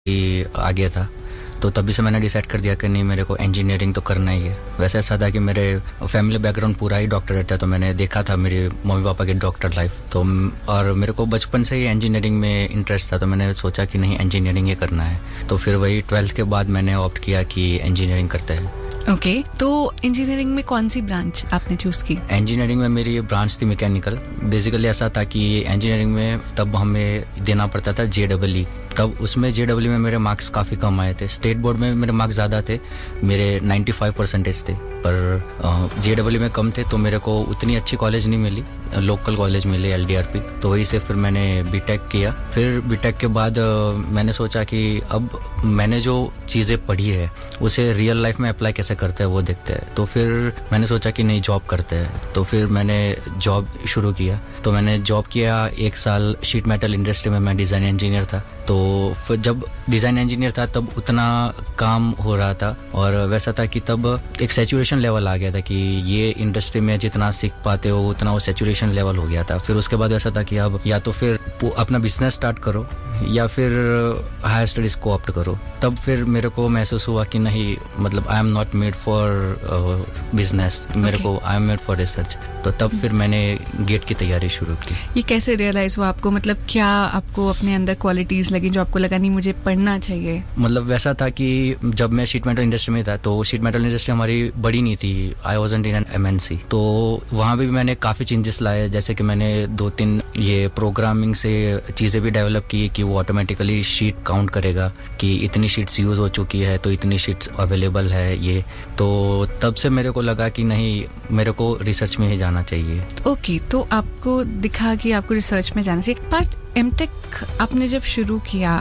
ही आ गया था, तो तभी से मैंने डिसाइड कर दिया कि नहीं, मेरे को इंजीनियरिंग तो करना ही है। वैसे ऐसा था कि मेरे फैमिली बैकग्राउंड पूरा ही डॉक्टरेट था, तो मैंने देखा था मेरे मम्मी पापा की डॉक्टर लाइफ, तो और मेरे को बचपन से ही इंजीनियरिंग में इंटरेस्ट था, तो मैंने सोचा कि नहीं, इंजीनियरिंग ही करना है। तो फिर वही 12th के बाद मैंने ऑप्ट किया कि इंजीनियरिंग करते हैं। ओके, तो इंजीनियरिंग में कौन सी ब्रांच आपने चूज की? इंजीनियरिंग में मेरी ब्रांच थी मैकेनिकल। बेसिकली ऐसा था कि इंजीनियरिंग में तब हमें देना पड़ता था JEE, तब उसमें JEE में मेरे मार्क्स काफ़ी कम आए थे। स्टेट बोर्ड में मेरे मार्क्स ज़्यादा थे, मेरे 95% थे, पर JEE में कम थे, तो मेरे को उतनी अच्छी कॉलेज नहीं मिली, लोकल कॉलेज मिली LDRP। तो वहीं से फिर मैंने बीटेक किया। फिर बीटेक के बाद मैंने सोचा कि अब मैंने जो चीज़ें पढ़ी है उसे रियल लाइफ में अप्लाई कैसे करते हैं वो देखते हैं। तो फिर मैंने सोचा कि नहीं, जॉब करते हैं। तो फिर मैंने जॉब शुरू किया। तो मैंने जॉब किया 1 साल शीट मेटल इंडस्ट्री में, मैं डिज़ाइन इंजीनियर था। तो फिर जब डिज़ाइन इंजीनियर था तब उतना काम हो रहा था, और वैसा था कि तब एक सैचुरेशन लेवल आ गया था कि ये इंडस्ट्री में जितना सीख पाते हो उतना वो सैचुरेशन लेवल हो गया था। फिर उसके बाद ऐसा था कि अब या तो फिर अपना बिजनेस स्टार्ट करो या फिर हायर स्टडीज को ऑप्ट करो। तब फिर मेरे को महसूस हुआ कि नहीं, मतलब I am not made for business, मेरे को I am made for research. तो तब फिर मैंने गेट की तैयारी शुरू की। ये कैसे रियलाइज हुआ आपको? मतलब क्या आपको अपने अंदर क्वालिटीज लगी जो आपको लगा नहीं, मुझे पढ़ना चाहिए? मतलब वैसा था कि जब मैं शीट मेटल इंडस्ट्री में था, तो शीट मेटल इंडस्ट्री हमारी बड़ी नहीं थी, I wasn't in an MNC। तो वहाँ भी मैंने काफ़ी चेंजेस लाए, जैसे कि मैंने 2-3 ये प्रोग्रामिंग से चीज़ें भी डेवलप की कि वो ऑटोमेटिकली शीट काउंट करेगा कि इतनी शीट्स यूज़ हो चुकी है तो इतनी शीट्स अवेलेबल है ये। तो तब से मेरे को लगा कि नहीं, मेरे को रिसर्च में ही जाना चाहिए। ओके, तो आपको दिखा कि आपको रिसर्च में जाना चाहिए। पर एमटेक आपने जब शुरू किया,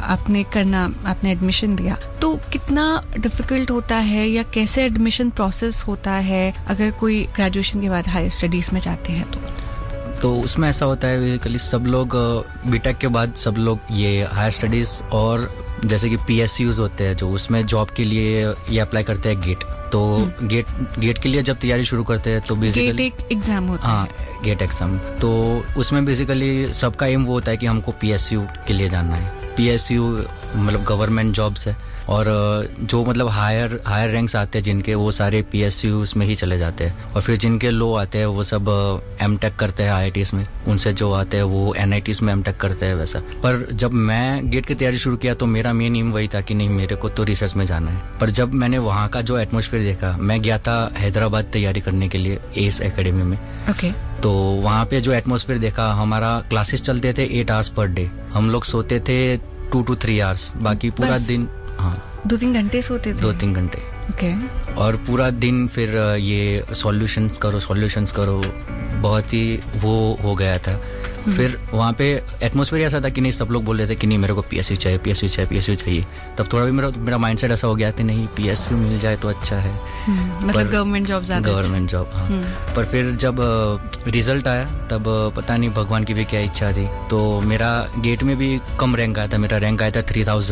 आपने एडमिशन दिया, तो कितना डिफिकल्ट होता है या कैसे एडमिशन प्रोसेस होता है अगर कोई ग्रेजुएशन के बाद हायर स्टडीज में जाते हैं? तो उसमें ऐसा होता है बेसिकली सब लोग बीटेक के बाद सब लोग ये हायर स्टडीज और जैसे कि PSUs होते हैं जो उसमें जॉब के लिए ये अप्लाई करते हैं गेट। तो गेट के लिए जब तैयारी शुरू करते हैं तो बेसिकली गेट एक एग्जाम होता है। हाँ, गेट एग्जाम। तो उसमें बेसिकली सबका एम वो होता है कि हमको PSU के लिए जाना है। PSU मतलब गवर्नमेंट जॉब्स है, और जो मतलब हायर रैंक्स आते हैं जिनके, वो सारे PSUs में ही चले जाते हैं। और फिर जिनके लो आते हैं वो सब MTech करते हैं IITs में, उनसे जो आते हैं वो NITs में MTech करते हैं वैसा। पर जब मैं गेट की तैयारी शुरू किया तो मेरा मेन एम वही था कि नहीं, मेरे को तो रिसर्च में जाना है। पर जब मैंने वहाँ का जो एटमॉस्फेयर देखा, मैं गया था हैदराबाद तैयारी करने के लिए ACE एकेडमी में। ओके। तो वहाँ पे जो एटमॉस्फेयर देखा, हमारा क्लासेस चलते थे 8 आवर्स पर डे, हम लोग सोते थे 2 to 3 आवर्स, बाकी पूरा दिन 2-3 घंटे सोते थे। 2-3 घंटे। ओके। और पूरा दिन फिर ये सॉल्यूशंस करो, बहुत ही वो हो गया था। फिर वहाँ पे एटमॉस्फेयर ऐसा था कि नहीं, सब लोग बोल रहे थे कि नहीं, मेरे को PSU चाहिए। तब थोड़ा भी मेरा माइंडसेट ऐसा हो गया था, नहीं PSU मिल जाए तो अच्छा है, मतलब गवर्नमेंट जॉब ज़्यादा। गवर्नमेंट जॉब, हाँ। पर फिर जब रिजल्ट आया तब पता नहीं भगवान की भी क्या इच्छा थी, तो मेरा गेट में भी कम रैंक आया था। मेरा रैंक आया था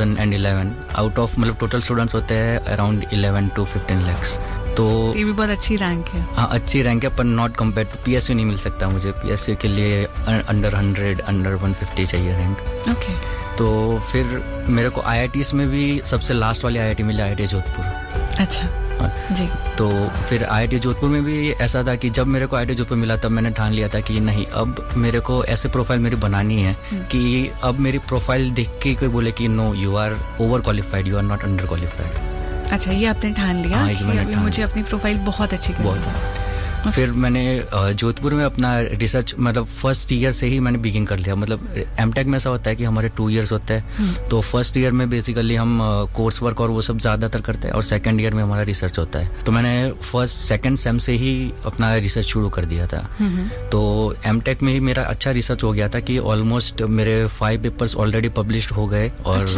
3011 आउट ऑफ, मतलब टोटल स्टूडेंट्स होते हैं अराउंड 11 to 15 lakhs। तो ये भी बहुत अच्छी रैंक है। हाँ, अच्छी रैंक है, पर नॉट कम्पेयर टू PSU नहीं मिल सकता मुझे। PSU के लिए अंडर 100, अंडर 150 चाहिए रैंक। ओके। तो फिर मेरे को IITs में भी सबसे लास्ट वाली IIT मिली, IIT जोधपुर। अच्छा जी। तो फिर IIT जोधपुर में भी ऐसा था कि जब मेरे को IIT जोधपुर मिला तब मैंने ठान लिया था कि नहीं, अब मेरे को ऐसे प्रोफाइल मेरी बनानी है कि अब मेरी प्रोफाइल देख के कोई बोले कि no, you are over qualified, you are not under qualified. अच्छा, ये आपने ठान लिया कि मुझे अपनी प्रोफाइल बहुत अच्छी करनी है। फिर मैंने जोधपुर में अपना रिसर्च, मतलब फर्स्ट ईयर से ही मैंने बिगिन कर लिया। मतलब MTech में ऐसा होता है कि हमारे 2 years होते हैं, तो फर्स्ट ईयर में बेसिकली हम कोर्स वर्क और वो सब ज़्यादातर करते हैं, और सेकंड ईयर में हमारा रिसर्च होता है। तो मैंने फर्स्ट सेकंड सेम से ही अपना रिसर्च शुरू कर दिया था। तो MTech में ही मेरा अच्छा रिसर्च हो गया था कि ऑलमोस्ट मेरे 5 पेपर्स ऑलरेडी पब्लिश हो गए,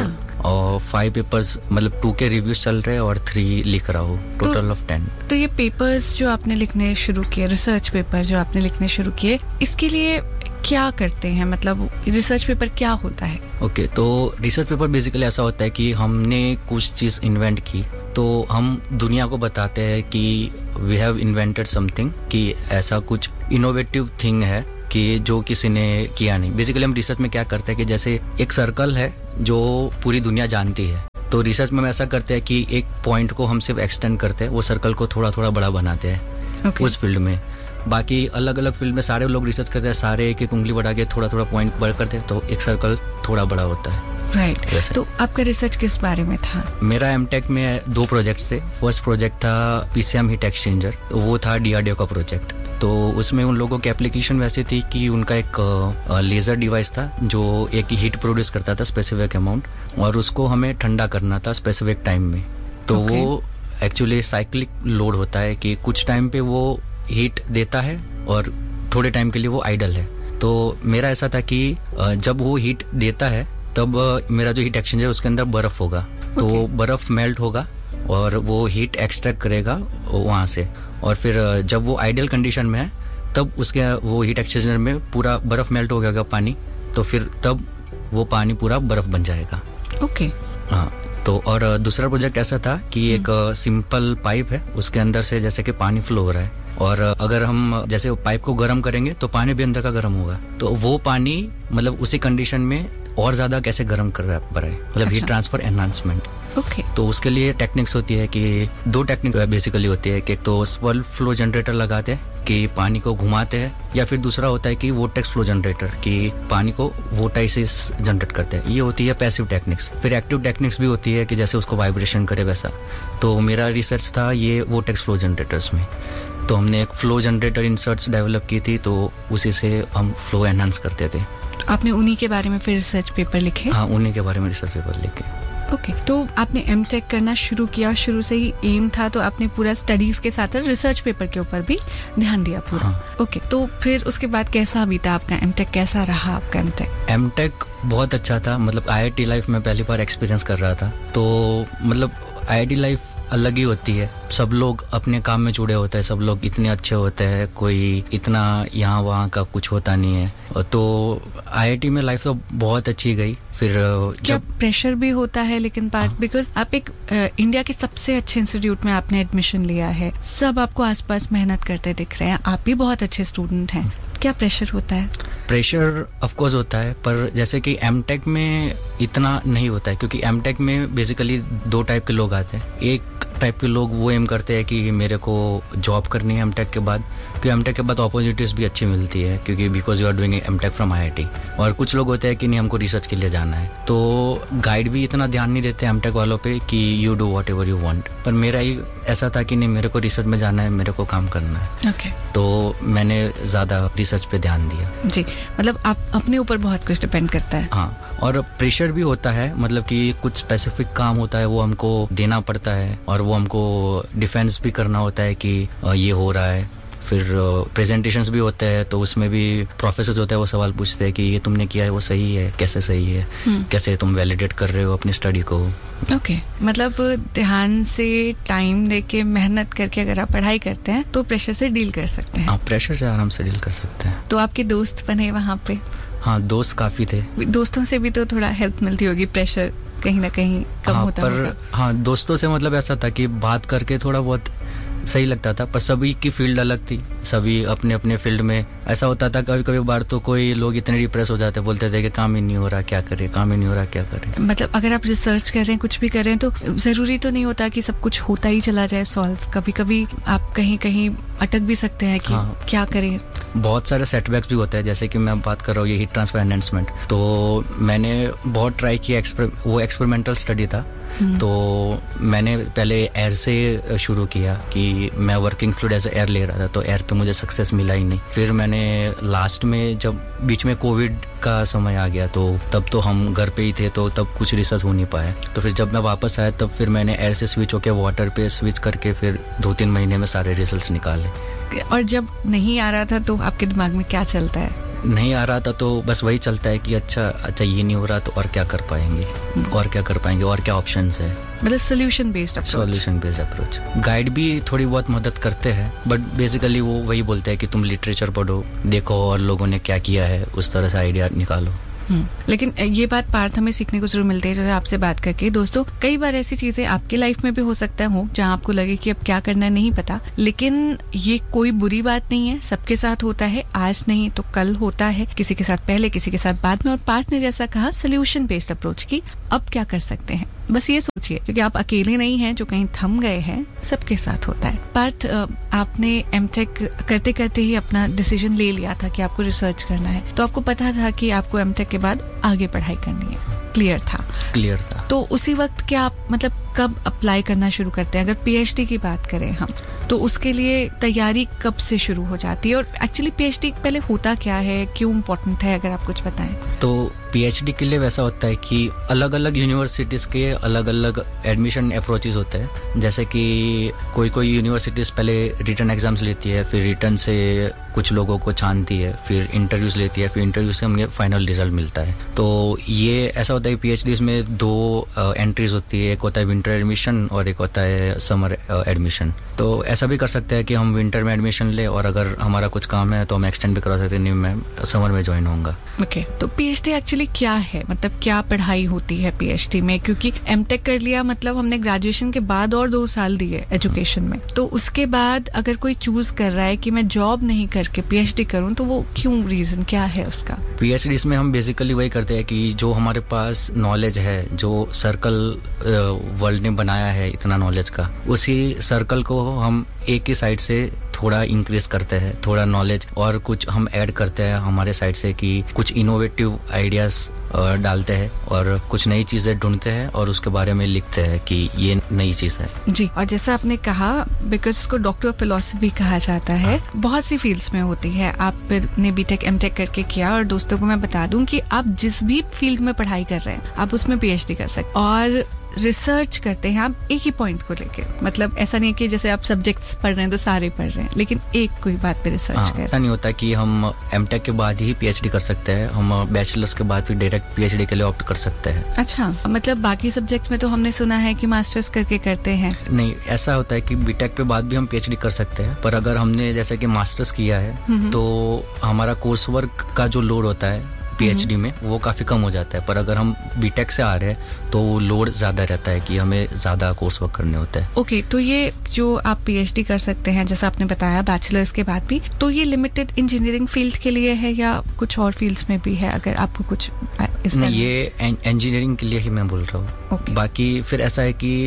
और 5 पेपर्स मतलब 2 के रिव्यूज चल रहे हैं और 3 लिख रहा हूँ, टोटल ऑफ 10। तो ये पेपर्स जो आपने लिखने शुरू किए, रिसर्च पेपर जो आपने लिखने शुरू किए, इसके लिए क्या करते हैं? मतलब रिसर्च पेपर क्या होता है? ओके, तो रिसर्च पेपर बेसिकली ऐसा होता है कि हमने कुछ चीज़ इन्वेंट की, तो हम दुनिया को बताते हैं कि वी हैव इन्वेंटेड समथिंग, कि ऐसा कुछ इनोवेटिव थिंग है कि जो किसी ने किया नहीं। बेसिकली हम रिसर्च में क्या करते हैं कि जैसे एक सर्कल है जो पूरी दुनिया जानती है, तो रिसर्च में हम ऐसा करते हैं कि एक पॉइंट को हम सिर्फ एक्सटेंड करते हैं, वो सर्कल को थोड़ा थोड़ा बड़ा बनाते हैं उस फील्ड में। बाकी अलग अलग फील्ड में सारे लोग रिसर्च करते हैं, सारे एक एक उंगली बढ़ा के थोड़ा थोड़ा पॉइंट बड़ा करते हैं, तो एक सर्कल थोड़ा बड़ा होता है। राइट। तो आपका रिसर्च किस बारे में था? मेरा एमटेक में 2 प्रोजेक्ट्स थे। फर्स्ट प्रोजेक्ट था पीसीएम हीट एक्सचेंजर, वो था डीआरडीओ का प्रोजेक्ट। तो उसमें उन लोगों की एप्लीकेशन वैसी थी कि उनका एक लेजर डिवाइस था जो एक हीट प्रोड्यूस करता था स्पेसिफिक अमाउंट, और उसको हमें ठंडा करना था स्पेसिफिक टाइम में। तो वो एक्चुअली साइक्लिक लोड होता है कि कुछ टाइम पे वो हीट देता है और थोड़े टाइम के लिए वो आइडल है। तो मेरा ऐसा था कि जब वो हीट देता है तब मेरा जो हीट एक्सचेंजर है उसके अंदर बर्फ होगा, तो बर्फ मेल्ट होगा और वो हीट एक्सट्रैक्ट करेगा वहाँ से, और फिर जब वो आइडियल कंडीशन में है तब उसके वो हीट एक्सचेंजर में पूरा बर्फ मेल्ट हो गया पानी, तो फिर तब वो पानी पूरा बर्फ बन जाएगा। ओके। हाँ। तो और दूसरा प्रोजेक्ट ऐसा था कि एक सिंपल पाइप है, उसके अंदर से जैसे कि पानी फ्लो हो रहा है, और अगर हम जैसे पाइप को गर्म करेंगे तो पानी भी अंदर का गर्म होगा, तो वो पानी मतलब उसी कंडीशन में और ज्यादा कैसे गर्म कर रहा है, मतलब हीट ट्रांसफर एनहांसमेंट। ओके। तो उसके लिए टेक्निक्स होती है कि 2 टेक्निक बेसिकली होती है कि एक तो स्वर्ल फ्लो जनरेटर लगाते हैं कि पानी को घुमाते हैं, या फिर दूसरा होता है कि वोर्टेक्स फ्लो जनरेटर कि पानी को वोर्टाइसिस जनरेट करते हैं। ये होती है पैसिव टेक्निक्स। फिर एक्टिव टेक्निक्स भी होती है कि जैसे उसको वाइब्रेशन करे वैसा। तो मेरा रिसर्च था ये वोर्टेक्स फ्लो जनरेटर्स में। तो हमने एक फ्लो जनरेटर इंसर्ट्स डेवलप की थी, तो उसी से हम फ्लो एनहांस करते थे। आपने उन्हीं के बारे में फिर रिसर्च पेपर लिखे? हाँ, उन्हीं के बारे में रिसर्च पेपर लिखे। ओके। तो आपने एमटेक करना शुरू किया और शुरू से ही एम था, तो आपने पूरा स्टडीज के साथ रिसर्च पेपर के ऊपर भी ध्यान दिया पूरा। हाँ। ओके। तो फिर उसके बाद कैसा बीता आपका एमटेक? कैसा रहा आपका एमटेक? एमटेक बहुत अच्छा था। मतलब आईआईटी लाइफ में पहली बार एक्सपीरियंस कर रहा था, तो मतलब आईआईटी लाइफ अलग ही होती है। सब लोग अपने काम में जुड़े होते हैं, सब लोग इतने अच्छे होते हैं, कोई इतना यहाँ वहाँ का कुछ होता नहीं है। तो आईआईटी में लाइफ तो बहुत अच्छी गई। फिर क्या प्रेशर भी होता है लेकिन पार्ट, बिकॉज आप एक इंडिया के सबसे अच्छे इंस्टीट्यूट में आपने एडमिशन लिया है, सब आपको आसपास मेहनत करते दिख रहे हैं, आप भी बहुत अच्छे स्टूडेंट हैं, क्या प्रेशर होता है? प्रेशर ऑफ कोर्स होता है, पर जैसे कि एमटेक में इतना नहीं होता है, क्योंकि एमटेक में बेसिकली 2 टाइप के लोग आते हैं। एक टाइप के लोग वो एम करते हैं कि मेरे को जॉब करनी है एमटेक के बाद, क्योंकि एमटेक के बाद अपॉर्चुनिटीज भी अच्छी मिलती है, क्योंकि because you are doing MTech from IIT. और कुछ लोग होते हैं कि नहीं, हमको रिसर्च के लिए जाना है, तो गाइड भी इतना ध्यान नहीं देते एमटेक वालों पे कि you do what ever you want. पर मेरा ही ऐसा था कि नहीं, मेरे को रिसर्च में जाना है, मेरे को काम करना है। ओके। तो मैंने ज्यादा रिसर्च पे ध्यान दिया। जी, मतलब आप अपने ऊपर बहुत कुछ डिपेंड करता है। हाँ, और प्रेशर भी होता है, मतलब कि कुछ स्पेसिफिक काम होता है वो हमको देना पड़ता है, और वो हमको डिफेंस भी करना होता है कि ये हो रहा है। फिर प्रेजेंटेशंस भी होते हैं, तो उसमें भी प्रोफेसर्स होते हैं, वो सवाल पूछते हैं कि ये तुमने किया है वो सही है, कैसे सही है, कैसे तुम वैलिडेट कर रहे हो अपनी स्टडी को। ओके। मतलब ध्यान से टाइम देके मेहनत करके अगर आप पढ़ाई करते हैं तो प्रेशर से डील कर सकते हैं। हाँ, प्रेशर से आराम से डील कर सकते हैं। तो आपके दोस्त बने वहाँ पे? हाँ, दोस्त काफी थे। दोस्तों से भी तो थोड़ा हेल्प मिलती होगी, प्रेशर कहीं ना कहीं कम होता होगा। हाँ, दोस्तों से मतलब ऐसा था कि बात करके थोड़ा बहुत सही लगता था, पर सभी की फील्ड अलग थी, सभी अपने अपने फील्ड में। ऐसा होता था कभी कभी बार तो कोई लोग इतने डिप्रेस हो जाते, बोलते थे कि काम ही नहीं हो रहा, क्या करें, काम ही नहीं हो रहा, क्या करें। मतलब अगर आप रिसर्च कर रहे हैं, कुछ भी कर रहे हैं, तो जरूरी तो नहीं होता कि सब कुछ होता ही चला जाए सॉल्व। कभी कभी आप कहीं कहीं अटक भी सकते हैं कि क्या करें। बहुत सारे सेटबैक्स भी होते हैं, जैसे कि मैं बात कर रहा हूँ ये हीट ट्रांसफर एनहांसमेंट। तो मैंने बहुत ट्राई किया, वो एक्सपेरिमेंटल स्टडी था। तो मैंने पहले एयर से शुरू किया कि मैं वर्किंग फ्लूइड एज एयर ले रहा था, तो एयर पे मुझे सक्सेस मिला ही नहीं। फिर मैंने लास्ट में, जब बीच में कोविड का समय आ गया, तो तब तो हम घर पे ही थे, तो तब कुछ रिसर्च हो नहीं पाया। तो फिर जब मैं वापस आया, तब फिर मैंने एयर से स्विच होकर वाटर पे स्विच करके फिर 2-3 महीने में सारे रिजल्ट्स निकाले। और जब नहीं आ रहा था तो आपके दिमाग में क्या चलता है? नहीं आ रहा था तो बस वही चलता है कि अच्छा ये नहीं हो रहा तो और क्या कर पाएंगे, और क्या कर पाएंगे, और क्या ऑप्शंस है। मतलब सोल्यूशन बेस्ड अप्रोच। गाइड भी थोड़ी बहुत मदद करते हैं, बट बेसिकली वो वही बोलते हैं कि तुम लिटरेचर पढ़ो, देखो और लोगों ने क्या किया है, उस तरह से आइडिया निकालो। लेकिन ये बात पार्थ हमें सीखने को जरूर मिलती है जो है आपसे बात करके। दोस्तों, कई बार ऐसी चीजें आपकी लाइफ में भी हो सकता है जहाँ आपको लगे कि अब क्या करना है नहीं पता, लेकिन ये कोई बुरी बात नहीं है, सबके साथ होता है, आज नहीं तो कल होता है, किसी के साथ पहले किसी के साथ बाद में। और पार्थ ने जैसा कहा सोल्यूशन बेस्ड अप्रोच की, अब क्या कर सकते हैं बस ये सोचिए, क्योंकि आप अकेले नहीं हैं जो कहीं थम गए हैं, सबके साथ होता है। पार्थ, आपने एमटेक करते करते ही अपना डिसीजन ले लिया था कि आपको रिसर्च करना है, तो आपको पता था कि आपको एमटेक के बाद आगे पढ़ाई करनी है, क्लियर था। तो उसी वक्त क्या आप मतलब कब अप्लाई करना शुरू करते हैं? अगर पीएचडी की बात करें हम, तो उसके लिए तैयारी कब से शुरू हो जाती है? और एक्चुअली पीएचडी पहले होता क्या है, क्यों इम्पोर्टेंट है, अगर आप कुछ बताएं। तो पीएचडी के लिए वैसा होता है कि अलग अलग यूनिवर्सिटीज के अलग अलग एडमिशन अप्रोचेस होते हैं। जैसे कि कोई यूनिवर्सिटीज पहले रिटन एग्जाम्स लेती है, फिर रिटन से कुछ लोगों को छानती है, फिर इंटरव्यूज लेती है, फिर इंटरव्यू से हमें फाइनल रिजल्ट मिलता है। तो ये ऐसा होता है पीएचडीज में 2 एंट्रीज होती है, एक होता है विंटर एडमिशन और एक होता है समर एडमिशन। तो ऐसा भी कर सकते हैं कि हम विंटर में एडमिशन ले और अगर हमारा कुछ काम है तो हम एक्सटेंड भी करा सकते हैं, नहीं मैं समर में ज्वाइन होऊंगा। ओके, तो पीएचडी एक्चुअली क्या है, मतलब क्या पढ़ाई होती है पीएचडी में? क्योंकि एमटेक कर लिया मतलब हमने ग्रेजुएशन के बाद और 2 साल दिए एजुकेशन में, तो उसके बाद अगर कोई चूज कर रहा है कि मैं जॉब नहीं करके पीएचडी करूं, तो वो क्यों, रीजन क्या है उसका? पीएचडी में हम बेसिकली वही करते हैं कि जो हमारे पास नॉलेज है, जो सर्कल वर्ल्ड ने बनाया है इतना नॉलेज का, उसी सर्कल को हम एक ही साइड से थोड़ा इंक्रीज करते हैं, थोड़ा नॉलेज और कुछ हम ऐड करते हैं हमारे साइड से, कि कुछ इनोवेटिव आइडियाज डालते हैं और कुछ नई चीजें ढूंढते हैं और उसके बारे में लिखते हैं कि ये नई चीज है जी। और जैसा आपने कहा, बिकॉज इसको डॉक्टर ऑफ फिलोसफी कहा जाता है, बहुत सी फील्ड्स में होती है। आपने बीटेक एमटेक करके किया, और दोस्तों को मैं बता दूं कि आप जिस भी फील्ड में पढ़ाई कर रहे हैं आप उसमें पीएचडी कर सकते, और रिसर्च करते हैं आप एक ही पॉइंट को लेके। मतलब ऐसा नहीं कि जैसे आप सब्जेक्ट्स पढ़ रहे हैं तो सारे पढ़ रहे हैं, लेकिन एक कोई बात पे रिसर्च कर रहे हैं। ऐसा नहीं होता कि हम एमटेक के बाद ही पीएचडी कर सकते हैं, हम बैचलर्स के बाद भी डायरेक्ट पीएचडी के लिए ऑप्ट कर सकते हैं। अच्छा, मतलब बाकी सब्जेक्ट्स में तो हमने सुना है कि मास्टर्स करके करते हैं। नहीं, ऐसा होता है कि बीटेक पे बाद भी हम पीएचडी कर सकते हैं, पर अगर हमने जैसे कि मास्टर्स किया है तो हमारा कोर्स वर्क का जो लोड होता है पीएचडी में वो काफी कम हो जाता है। पर अगर हम बीटेक से आ रहे हैं तो लोड ज्यादा रहता है कि हमें ज्यादा कोर्स वर्क करने होता है। ओके, तो ये जो आप पीएचडी कर सकते हैं, जैसा आपने बताया बैचलर्स के बाद भी, तो ये लिमिटेड इंजीनियरिंग फील्ड के लिए है या कुछ और फील्ड्स में भी है? अगर आपको कुछ नहीं, ये इंजीनियरिंग के लिए ही मैं बोल रहा हूँ। Okay. बाकी फिर ऐसा है कि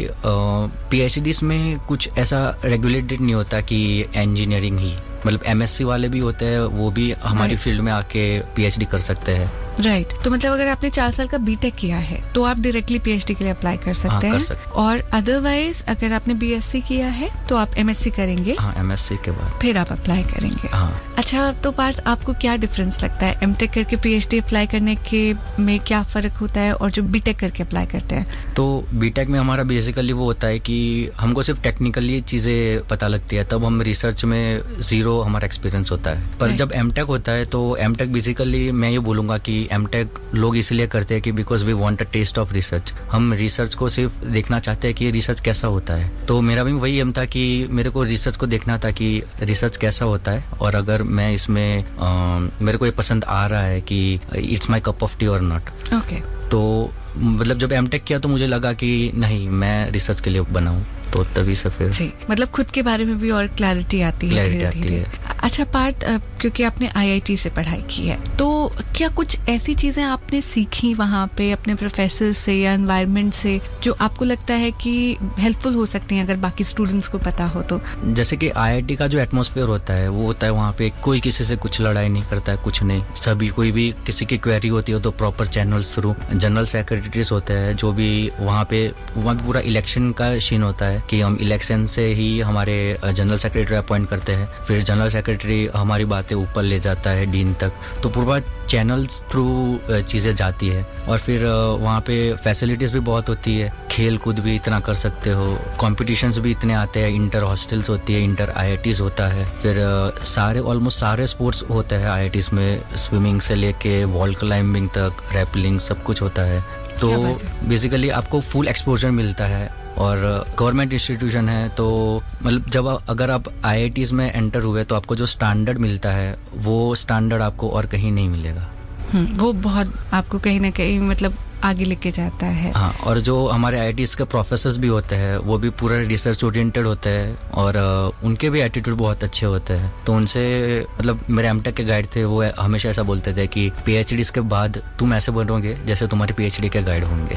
पीएचडी में कुछ ऐसा रेगुलेटेड नहीं होता कि इंजीनियरिंग ही, मतलब एमएससी वाले भी होते हैं, वो भी हमारी फील्ड में आके पीएचडी कर सकते हैं। राइट, तो मतलब अगर आपने 4 साल का बीटेक किया है तो आप डायरेक्टली पीएचडी के लिए अप्लाई कर सकते हैं। और अदरवाइज अगर आपने बीएससी किया है तो आप एमएससी करेंगे। हाँ, एमएससी के बाद फिर आप अप्लाई करेंगे। हाँ। अच्छा, तो पार्थ, आपको क्या डिफरेंस लगता है एमटेक करके पीएचडी अप्लाई करने के में क्या फर्क होता है और जो बीटेक करके अप्लाई करते हैं? तो बीटेक में हमारा बेसिकली वो होता है कि हमको सिर्फ टेक्निकली चीजें पता लगती है, तब हम रिसर्च में जीरो हमारा एक्सपीरियंस होता है। पर जब एमटेक होता है तो एमटेक बेसिकली मैं ये बोलूंगा कि एमटेक लोग इसलिए करते हैं कि because we want a test of research. हम रिसर्च को सिर्फ देखना चाहते हैं कि रिसर्च कैसा होता है। तो मेरा भी वही एम था कि मेरे को रिसर्च को देखना था कि रिसर्च कैसा होता है, और अगर मैं इसमें मेरे को ये पसंद आ रहा है कि it's my cup of T और नॉट। ओके, तो मतलब जब एमटेक किया तो मुझे लगा कि नहीं, मैं रिसर्च के लिए बना हूँ, तो तभी से फिर जी, मतलब खुद के बारे में भी और क्लैरिटी आती है। अच्छा पार्थ, क्योंकि आपने आईआईटी से पढ़ाई की है, तो क्या कुछ ऐसी चीजें आपने सीखी वहाँ पे अपने प्रोफेसर से या एनवायरनमेंट से जो आपको लगता है कि हेल्पफुल हो सकती हैं अगर बाकी स्टूडेंट्स को पता हो तो? जैसे कि आईआईटी का जो एटमॉस्फेयर होता है वो होता है वहाँ पे कोई किसी से कुछ लड़ाई नहीं करता है, कुछ नहीं। सभी कोई भी किसी की क्वेरी होती है तो proper channels through, general secretaries होते हैं जो भी वहाँ पे पूरा इलेक्शन का सीन होता है कि हम इलेक्शन से ही हमारे जनरल सेक्रेटरी अपॉइंट करते हैं, फिर जनरल सेक्रेटरी हमारी बातें ऊपर ले जाता है डीन तक, तो पूरा चैनल्स थ्रू चीजें जाती है। और फिर वहाँ पे फैसिलिटीज भी बहुत होती है, खेल कूद भी इतना कर सकते हो, कॉम्पिटिशन्स भी इतने आते हैं, इंटर हॉस्टल्स होती है, इंटर आईआईटीज होता है, फिर ऑलमोस्ट सारे स्पोर्ट्स होते हैं आईआईटीज में, स्विमिंग से लेके वॉल क्लाइंबिंग तक, रैपलिंग, सब कुछ होता है। तो बेसिकली आपको फुल एक्सपोजर मिलता है, और गवर्नमेंट इंस्टीट्यूशन है तो मतलब जब अगर आप आईआईटीज में एंटर हुए तो आपको जो स्टैंडर्ड मिलता है वो स्टैंडर्ड आपको और कहीं नहीं मिलेगा। वो बहुत आपको कहीं ना कहीं मतलब आगे लेके जाता है। हाँ, और जो हमारे आईआईटीज के प्रोफेसर्स भी होते हैं वो भी पूरा रिसर्च ओरिएंटेड होते हैं और उनके भी एटीट्यूड बहुत अच्छे होते हैं। तो उनसे मतलब मेरे एमटेक के गाइड थे, वो हमेशा ऐसा बोलते थे कि पीएचडी के बाद तुम ऐसे बनोगे जैसे तुम्हारे पीएचडी के गाइड होंगे।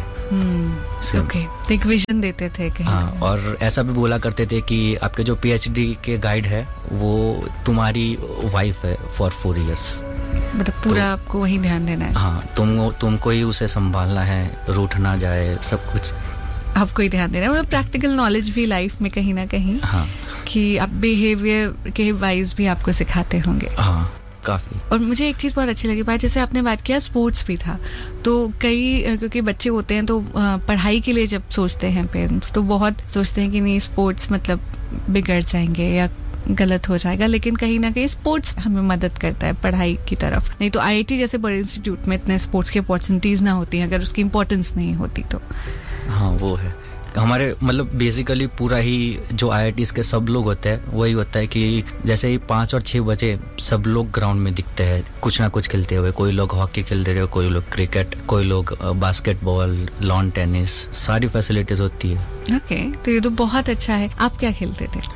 ओके, तो एक विजन देते थे कहीं। हाँ, और ऐसा भी बोला करते थे कि आपके जो पीएचडी के गाइड है वो तुम्हारी वाइफ है फॉर 4 years। मतलब पूरा तो, आपको वही ध्यान देना है। हाँ, तुमको ही उसे संभालना है, रूठ ना जाए, सब कुछ आपको ही ध्यान देना है। मतलब प्रैक्टिकल नॉलेज भी लाइफ में कहीं ना कहीं। हाँ, कि आप बिहेवियर के वाइज भी आपको सिखाते होंगे। हाँ, काफी। और मुझे एक चीज़ बहुत अच्छी लगी बात, जैसे आपने बात किया स्पोर्ट्स भी था, तो कई क्योंकि बच्चे होते हैं तो पढ़ाई के लिए जब सोचते हैं पेरेंट्स तो बहुत सोचते हैं कि नहीं स्पोर्ट्स मतलब बिगड़ जाएंगे या गलत हो जाएगा, लेकिन कहीं ना कहीं स्पोर्ट्स हमें मदद करता है पढ़ाई की तरफ। नहीं तो आईआईटी जैसे बड़े इंस्टीट्यूट में इतने स्पोर्ट्स की अपॉर्चुनिटीज ना होती हैं अगर उसकी इम्पोर्टेंस नहीं होती तो। हाँ, वो है। हमारे मतलब बेसिकली पूरा ही जो आईआईटीज के सब लोग होते हैं वही होता है कि जैसे ही 5 और 6 बजे सब लोग ग्राउंड में दिखते हैं कुछ ना कुछ खेलते हुए। कोई लोग हॉकी खेलते रहे, कोई लोग क्रिकेट, कोई लोग बास्केटबॉल, लॉन टेनिस, सारी फैसिलिटीज होती है। ओके, तो ये तो बहुत अच्छा है। आप क्या खेलते थे?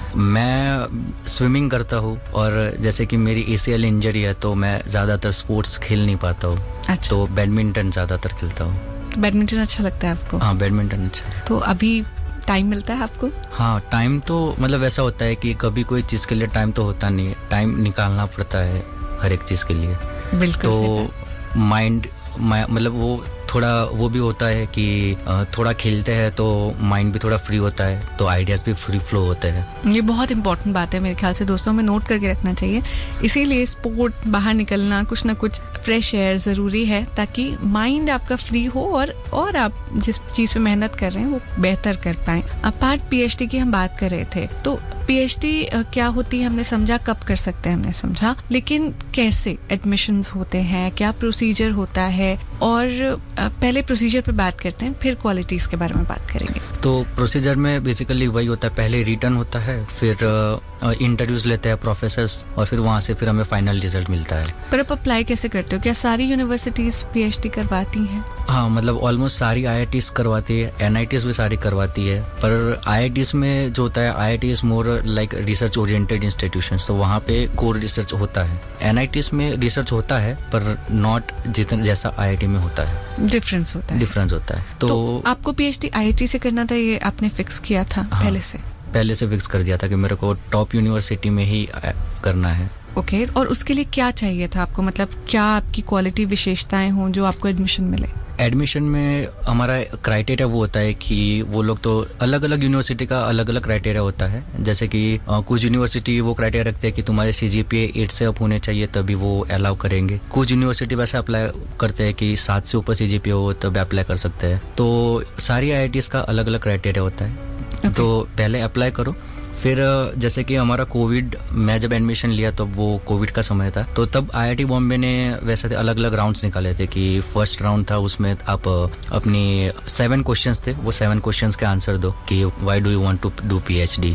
मैं स्विमिंग करता हूँ और जैसे कि मेरी ACL इंजरी है तो मैं ज्यादातर स्पोर्ट्स खेल नहीं पाता हूँ। अच्छा। तो बैडमिंटन ज्यादातर खेलता हूँ। बैडमिंटन अच्छा लगता है आपको? हाँ, बैडमिंटन अच्छा है। तो अभी टाइम मिलता है आपको? हाँ, टाइम तो मतलब ऐसा होता है कि कभी कोई चीज के लिए टाइम तो होता नहीं है, टाइम निकालना पड़ता है हर एक चीज के लिए। बिल्कुल। तो माइंड मतलब वो थोड़ा वो भी होता है कि थोड़ा खेलते हैं तो माइंड भी थोड़ा फ्री होता है, तो आइडियाज भी फ्री फ्लो होते हैं। ये बहुत इंपॉर्टेंट बात है मेरे ख्याल से, दोस्तों हमें नोट करके रखना चाहिए। इसीलिए स्पोर्ट, बाहर निकलना, कुछ ना कुछ फ्रेश एयर जरूरी है ताकि माइंड आपका फ्री हो और आप जिस चीज पे मेहनत कर रहे हैं वो बेहतर कर पाए। अपार्ट पीएचडी की हम बात कर रहे थे, तो पीएचडी क्या होती है हमने समझा, कब कर सकते हैं हमने समझा, लेकिन कैसे एडमिशंस होते हैं, क्या प्रोसीजर होता है, और पहले प्रोसीजर पे बात करते हैं फिर क्वालिटीज के बारे में बात करेंगे। तो प्रोसीजर में बेसिकली वही होता है, पहले रिटर्न होता है, फिर इंटरव्यूज लेते हैं प्रोफेसर्स और फिर वहाँ से फिर हमें फाइनल रिजल्ट मिलता है। पर आप अप्लाई कैसे करते हो? क्या सारी यूनिवर्सिटीज पीएचडी करवाती हैं? हाँ, मतलब ऑलमोस्ट सारी आईआईटीज करवाती है, एनआईटीज भी सारी करवाती है, पर आईआईटीज में जो होता है, IIT is more like research oriented institutions, तो वहाँ पे कोर रिसर्च होता है। एनआईटीज में रिसर्च होता है पर नॉट जितना जैसा आईआईटी में होता है, डिफरेंस होता है। तो आपको पीएचडी आईआईटी से करना था, ये आपने फिक्स किया था? हाँ, पहले से फिक्स कर दिया था कि मेरे को टॉप यूनिवर्सिटी में ही करना है। ओके, और उसके लिए क्या चाहिए था आपको? मतलब क्या आपकी क्वालिटी विशेषताएं हों जो आपको एडमिशन मिले? एडमिशन में हमारा क्राइटेरिया वो होता है कि वो लोग तो अलग अलग यूनिवर्सिटी का अलग अलग क्राइटेरिया होता है। जैसे कि कुछ यूनिवर्सिटी वो क्राइटेरिया रखते हैं कि तुम्हारे CGPA 8 से अप होने चाहिए तभी वो अलाउ करेंगे। कुछ यूनिवर्सिटी वैसे अप्लाई करते हैं कि 7 से ऊपर CGPA हो तब अप्लाई कर सकते हैं। तो सारी IITs का अलग अलग क्राइटेरिया होता है। Okay. तो पहले अप्लाई करो, फिर जैसे कि हमारा कोविड, मैं जब एडमिशन लिया तब वो कोविड का समय था, तो तब IIT बॉम्बे ने वैसे अलग अलग राउंड्स निकाले थे कि फर्स्ट राउंड था उसमें आप अपनी 7 क्वेश्चंस थे, वो 7 क्वेश्चंस के आंसर दो कि why do you want to do PhD,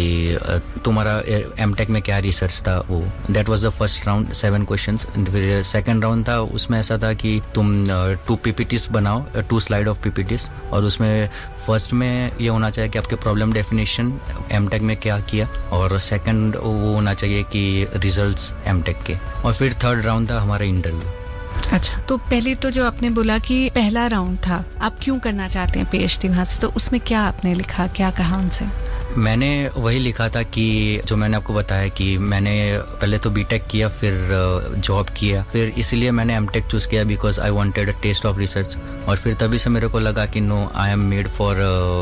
कि तुम्हारा एमटेक में क्या रिसर्च था, वो that was the first round, 7 questions. फिर सेकंड राउंड था, उसमें ऐसा था कि तुम 2 PPTs बनाओ, 2 स्लाइड ऑफ PPTs, और उसमें फर्स्ट में ये होना चाहिए कि आपके प्रॉब्लम डेफिनेशन एमटेक में क्या किया, और सेकंड वो होना चाहिए कि रिजल्ट्स एमटेक के, और फिर थर्ड राउंड था हमारा इंटरव्यू। अच्छा, तो पहले तो जो आपने बोला कि पहला राउंड था, आप क्यों करना चाहते हैं PhD वहाँ से, तो उसमें क्या आपने लिखा, क्या कहा उनसे? मैंने वही लिखा था कि जो मैंने आपको बताया कि मैंने पहले तो बीटेक किया, फिर जॉब किया, फिर इसलिए मैंने एमटेक चूज किया because I wanted a test of research, और फिर तभी से मेरे को लगा कि no, I am made for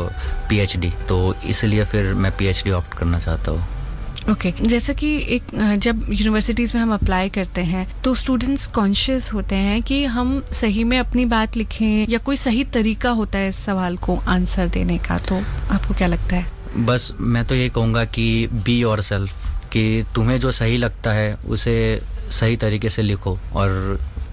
PhD, तो इसलिए फिर मैं PhD ऑप्ट करना चाहता हूँ। ओके, जैसा कि एक जब यूनिवर्सिटीज़ में हम अप्लाई करते हैं तो स्टूडेंट्स कॉन्शियस होते हैं कि हम सही में अपनी बात लिखें, या कोई सही तरीका होता है इस सवाल को आंसर देने का, तो आपको क्या लगता है? बस मैं तो ये कहूँगा कि बी योरसेल्फ, कि तुम्हें जो सही लगता है उसे सही तरीके से लिखो, और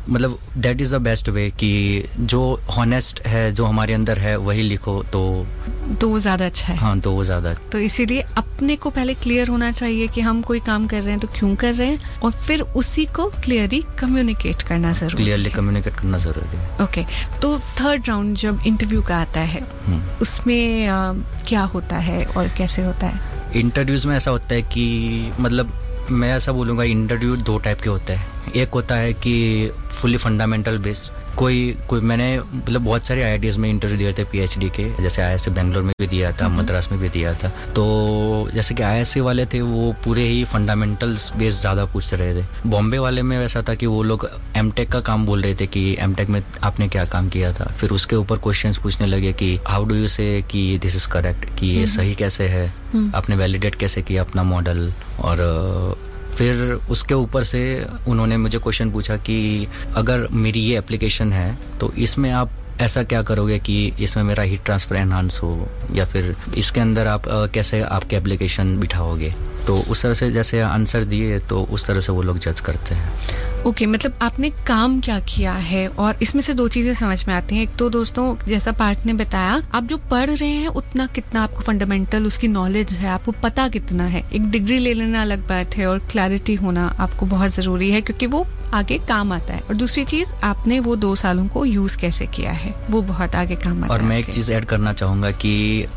मतलब that is the best way कि जो हॉनेस्ट है, जो हमारे अंदर है, वही लिखो तो वो ज़्यादा अच्छा है। हाँ, तो वो ज़्यादा। तो इसीलिए अपने को पहले क्लियर होना चाहिए कि हम कोई काम कर रहे हैं तो क्यों कर रहे हैं, और फिर उसी को क्लियरली कम्युनिकेट करना ज़रूरी है। क्लियरली कम्युनिकेट करना ज़रूरी है। ओके, तो थर्ड राउंड जब इंटरव्यू का आता है उसमें क्या होता है और कैसे होता है? इंटरव्यूज़ में ऐसा होता है कि मतलब मैं ऐसा बोलूँगा, इंटरव्यू 2 टाइप के होते हैं। एक होता है कि फुली फंडामेंटल बेस्ड, कोई मैंने मतलब बहुत सारे आईआईटीज़ में इंटरव्यू दिए थे पीएचडी के, जैसे आईआईएस बेंगलोर में भी दिया था, मद्रास में भी दिया था। तो जैसे कि आईआईएस वाले थे वो पूरे ही फंडामेंटल्स बेस्ड ज़्यादा पूछते रहे थे। बॉम्बे वाले में वैसा था कि वो लोग एमटेक का काम बोल रहे थे कि एमटेक में आपने क्या काम किया था, फिर उसके ऊपर क्वेश्चंस पूछने लगे कि हाउ डू यू से कि दिस इज करेक्ट, कि ये सही कैसे है, आपने वैलिडेट कैसे किया अपना मॉडल। और फिर उसके ऊपर से उन्होंने मुझे क्वेश्चन पूछा कि अगर मेरी ये एप्लीकेशन है तो इसमें आप ऐसा क्या करोगे कि इसमें मेरा हीट ट्रांसफर एनहांस हो, या फिर इसके अंदर आप कैसे आपके एप्लीकेशन बिठाओगे। तो उस तरह से जैसे आंसर दिए तो उस तरह से वो लोग जज करते हैं। ओके, मतलब आपने काम क्या किया है, और इसमें से 2 चीजें समझ में आती हैं। एक तो दोस्तों जैसा पार्थ ने बताया, आप जो पढ़ रहे हैं उतना कितना आपको फंडामेंटल उसकी नॉलेज है, आपको पता कितना है। एक डिग्री ले लेना अलग बात है, और क्लैरिटी होना आपको बहुत जरूरी है क्योंकि वो आगे काम आता है। और दूसरी चीज, आपने वो 2 सालों को यूज कैसे किया है, वो बहुत आगे काम आता है। और मैं एक चीज ऐड करना चाहूंगा कि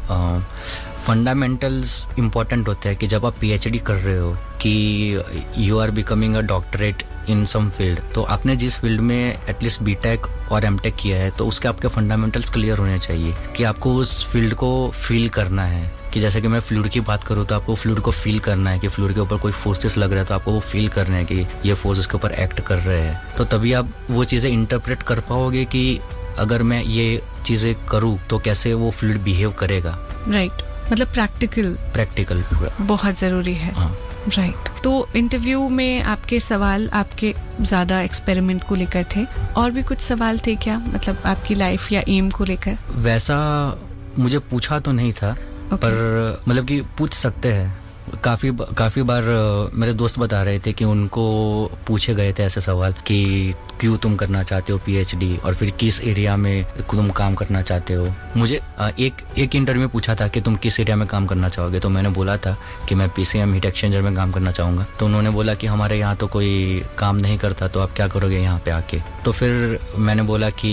फंडामेंटल्स इम्पोर्टेंट होते हैं कि जब आप पीएचडी कर रहे हो कि you are becoming a doctorate in some field, तो आपने जिस फील्ड में एटलीस्ट बीटेक और एमटेक किया है तो उसके आपके फंडामेंटल्स क्लियर होने चाहिए कि आपको उस फील्ड को फील करना है। कि जैसे कि मैं फ्लूइड की बात करूँ तो आपको फ्लूइड को फील करना है कि फ्लूइड के ऊपर कोई फोर्सेस लग रहा है तो आपको वो फील करना है कि ये फोर्स उसके ऊपर एक्ट कर रहे हैं, तो तभी आप वो चीज़ें इंटरप्रेट कर पाओगे कि अगर मैं ये चीज़ें करूँ तो कैसे वो फ्लूइड बिहेव करेगा। राइट, मतलब प्रैक्टिकल बहुत जरूरी है। राइट। तो इंटरव्यू में आपके सवाल आपके ज्यादा एक्सपेरिमेंट को लेकर थे, और भी कुछ सवाल थे क्या, मतलब आपकी लाइफ या एम को लेकर? वैसा मुझे पूछा तो नहीं था, पर मतलब कि पूछ सकते हैं। काफी बार मेरे दोस्त बता रहे थे कि उनको पूछे गए थे ऐसे सवाल कि क्यों तुम करना चाहते हो पीएचडी, और फिर किस एरिया में तुम काम करना चाहते हो। मुझे एक इंटरव्यू में पूछा था कि तुम किस एरिया में काम करना चाहोगे, तो मैंने बोला था कि मैं पीसीएम हीट एक्सचेंजर में काम करना चाहूँगा। तो उन्होंने बोला कि हमारे यहाँ तो कोई काम नहीं करता, तो आप क्या करोगे यहाँ पे आके। तो फिर मैंने बोला कि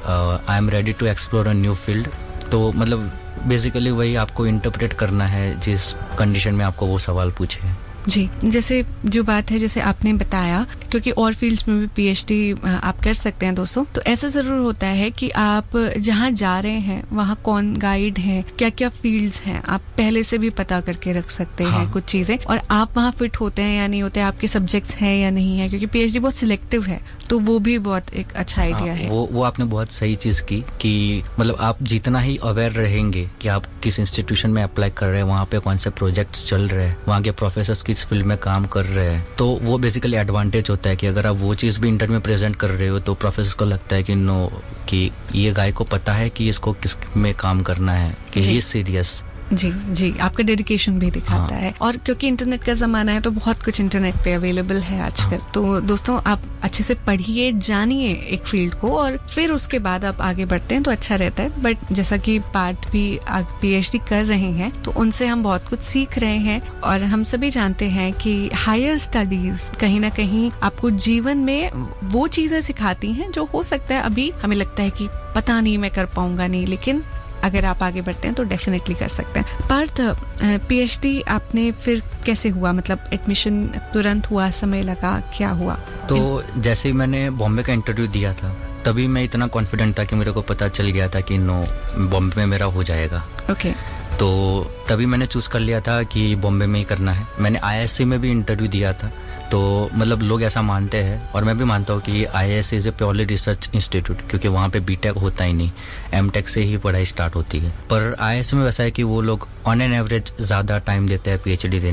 I am ready to explore a new field. तो मतलब बेसिकली वही आपको इंटरप्रेट करना है जिस कंडीशन में आपको वो सवाल पूछे। जी, जैसे जो बात है, जैसे आपने बताया, क्योंकि और फील्ड्स में भी पीएचडी आप कर सकते हैं दोस्तों, तो ऐसा जरूर होता है कि आप जहाँ जा रहे हैं वहाँ कौन गाइड है, क्या क्या फील्ड्स हैं, आप पहले से भी पता करके रख सकते हैं कुछ चीजें, और आप वहाँ फिट होते हैं या नहीं होते हैं, आपके सब्जेक्ट्स हैं या नहीं है, क्योंकि पीएचडी बहुत सिलेक्टिव है, तो वो भी बहुत एक अच्छा आइडिया है। वो आपने बहुत सही चीज की कि मतलब आप जितना ही अवेयर रहेंगे कि आप किस इंस्टीट्यूशन में अप्लाई कर रहे हैं, वहाँ पे कौन से प्रोजेक्ट्स चल रहे हैं, वहाँ के प्रोफेसर्स किस फील्ड में काम कर रहे हैं, तो वो बेसिकली एडवांटेज होता है कि अगर आप वो चीज भी इंटरव्यू में प्रेजेंट कर रहे हो तो प्रोफेसर को लगता है कि नो, कि ये गाय को पता है कि इसको किस में काम करना है, कि ही इज सीरियस। जी, आपका डेडिकेशन भी दिखाता है। और क्योंकि इंटरनेट का जमाना है तो बहुत कुछ इंटरनेट पे अवेलेबल है आजकल। तो दोस्तों आप अच्छे से पढ़िए, जानिए एक फील्ड को, और फिर उसके बाद आप आगे बढ़ते हैं तो अच्छा रहता है। बट जैसा कि पार्थ भी पीएचडी कर रहे हैं तो उनसे हम बहुत कुछ सीख रहे हैं, और हम सभी जानते हैं कि हायर स्टडीज कहीं ना कहीं आपको जीवन में वो चीजें सिखाती हैं जो हो सकता है अभी हमें लगता है कि पता नहीं मैं कर पाऊंगा नहीं, लेकिन अगर आप आगे बढ़ते हैं तो डेफिनेटली कर सकते हैं। पार्थ, पीएचडी आपने फिर कैसे हुआ, मतलब एडमिशन तुरंत हुआ, समय लगा, क्या हुआ? तो जैसे ही मैंने बॉम्बे का इंटरव्यू दिया था तभी मैं इतना कॉन्फिडेंट था कि मेरे को पता चल गया था कि नो, बॉम्बे में मेरा हो जाएगा। ओके। तो तभी मैंने चूज कर लिया था कि बॉम्बे में ही करना है। मैंने आईआईएससी में भी इंटरव्यू दिया था, तो मतलब लोग ऐसा मानते हैं और मैं भी मानता हूँ कि IISc is a purely research institute, क्योंकि वहाँ पे बीटेक होता ही नहीं, एमटेक से ही पढ़ाई स्टार्ट होती है। पर आईआईएससी में वैसा है कि वो लोग ऑन एन एवरेज ज़्यादा टाइम देते हैं पीएचडी देने में,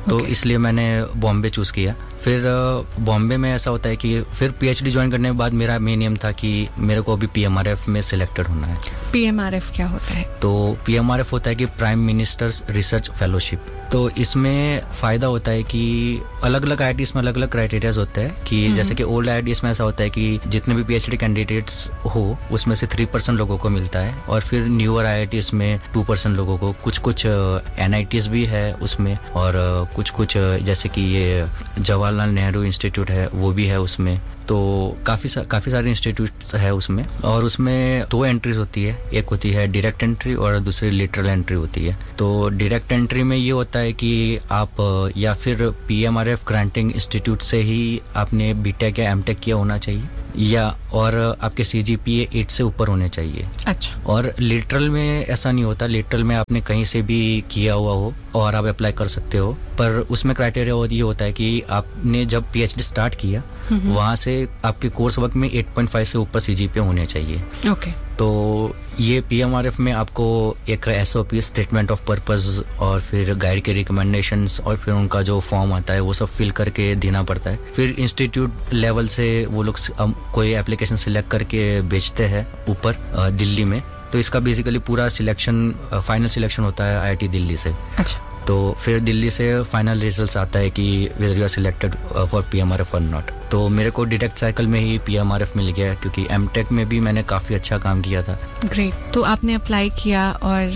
तो इसलिए मैंने बॉम्बे चूज किया। फिर बॉम्बे में ऐसा होता है कि फिर पीएचडी ज्वाइन करने के बाद मेरा मेन एम था कि मेरे को अभी पीएमआरएफ में सिलेक्टेड होना है। पीएमआरएफ क्या होता है? तो पीएमआरएफ होता है कि प्राइम मिनिस्टर्स रिसर्च फेलोशिप। तो इसमें फायदा होता है कि अलग अलग आईआईटीज में अलग अलग क्राइटेरियाज होते हैं कि जैसे कि ओल्ड आईआईटीज में ऐसा होता है कि जितने भी पीएचडी कैंडिडेट्स हो उसमें से 3% लोगों को मिलता है, और फिर न्यूअर आईआईटीज में 2% लोगों को, कुछ एनआईटीज भी है उसमें, और कुछ जैसे कि ये जवाहरलाल नेहरू इंस्टीट्यूट है वो भी है उसमें। तो काफ़ी सारे इंस्टीट्यूट्स है उसमें, और उसमें 2 एंट्रीज होती है, एक होती है डायरेक्ट एंट्री और दूसरी लेटरल एंट्री होती है। तो डायरेक्ट एंट्री में ये होता है कि आप या फिर पीएमआरएफ ग्रांटिंग इंस्टीट्यूट से ही आपने बीटेक या एमटेक किया होना चाहिए, या और आपके सीजीपीए 8 से ऊपर होने चाहिए। अच्छा। और लेटरल में ऐसा नहीं होता, लेटरल में आपने कहीं से भी किया हुआ हो और आप अप्लाई कर सकते हो, पर उसमें क्राइटेरिया ये होता है कि आपने जब पीएचडी स्टार्ट किया वहां से आपके कोर्स वर्क में 8.5 से ऊपर सीजीपीए होने चाहिए। ओके। तो ये पीएमआरएफ में आपको एक एसओपी, स्टेटमेंट ऑफ पर्पस, और फिर गाइड के रिकमेंडेशंस, और फिर उनका जो फॉर्म आता है वो सब फिल करके देना पड़ता है। फिर इंस्टीट्यूट लेवल से वो लोग कोई एप्लीकेशन सिलेक्ट करके भेजते हैं ऊपर दिल्ली में। तो इसका बेसिकली पूरा सिलेक्शन, फाइनल सिलेक्शन होता है आईआईटी दिल्ली से। अच्छा। तो फिर दिल्ली से फाइनल रिजल्ट्स आता है कि whether you are selected for PMRF और नॉट। तो मेरे को डायरेक्ट साइकिल में ही पीएमआरएफ मिल गया, क्योंकि एमटेक में भी मैंने काफी अच्छा काम किया था। ग्रेट। तो आपने अप्लाई किया और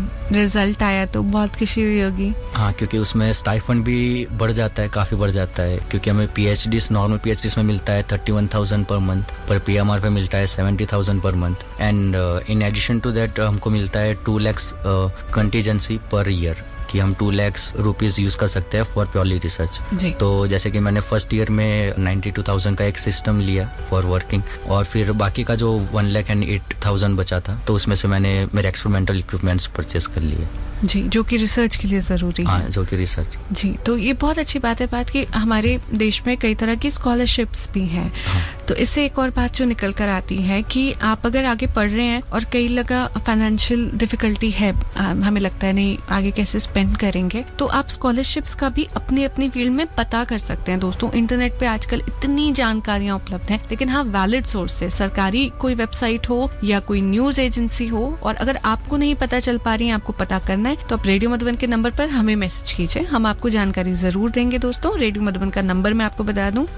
रिजल्ट आया तो बहुत खुशी हुई होगी। हाँ, क्योंकि उसमें स्टाइफंड भी बढ़ जाता है, काफी बढ़ जाता है, क्योंकि हमें पीएचडीज, नॉर्मल पीएचडीज में मिलता है 31,000 पर मंथ, पर पीएमआरएफ में मिलता है 70,000 per month. And in addition to that हमको मिलता है 2 lakhs कंटीजेंसी पर ईयर, कि हम 2 lakhs रुपीज यूज कर सकते हैं फॉर प्योरली रिसर्च। तो जैसे कि मैंने फर्स्ट ईयर में 92,000 का एक सिस्टम लिया फॉर वर्किंग, और फिर बाकी का जो 1,08,000 बचा था तो उसमें से मैंने मेरे एक्सपेरिमेंटल इक्विपमेंट्स परचेज कर लिए। जी, जो कि रिसर्च के लिए जरूरी है। हाँ, जो कि रिसर्च। जी, तो ये बहुत अच्छी बात है कि हमारे देश में कई तरह की स्कॉलरशिप्स भी हैं। हाँ। तो इससे एक और बात जो निकल कर आती है कि आप अगर आगे पढ़ रहे हैं और कई लगा फाइनेंशियल डिफिकल्टी है, हमें लगता है नहीं आगे कैसे स्पेंड करेंगे, तो आप स्कॉलरशिप्स का भी अपनी अपनी फील्ड में पता कर सकते हैं। दोस्तों, इंटरनेट पे आजकल इतनी जानकारियां उपलब्ध हैं, लेकिन हाँ, वैलिड सोर्स से, सरकारी कोई वेबसाइट हो या कोई न्यूज एजेंसी हो, और अगर आपको नहीं पता चल पा रही है, आपको पता करना है, तो आप रेडियो मधुबन के नंबर पर हमें मैसेज कीजिए, हम आपको जानकारी जरूर देंगे। दोस्तों, रेडियो मधुबन का नंबर मैं आपको बता दूं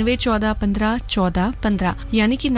9414151415, यानी कि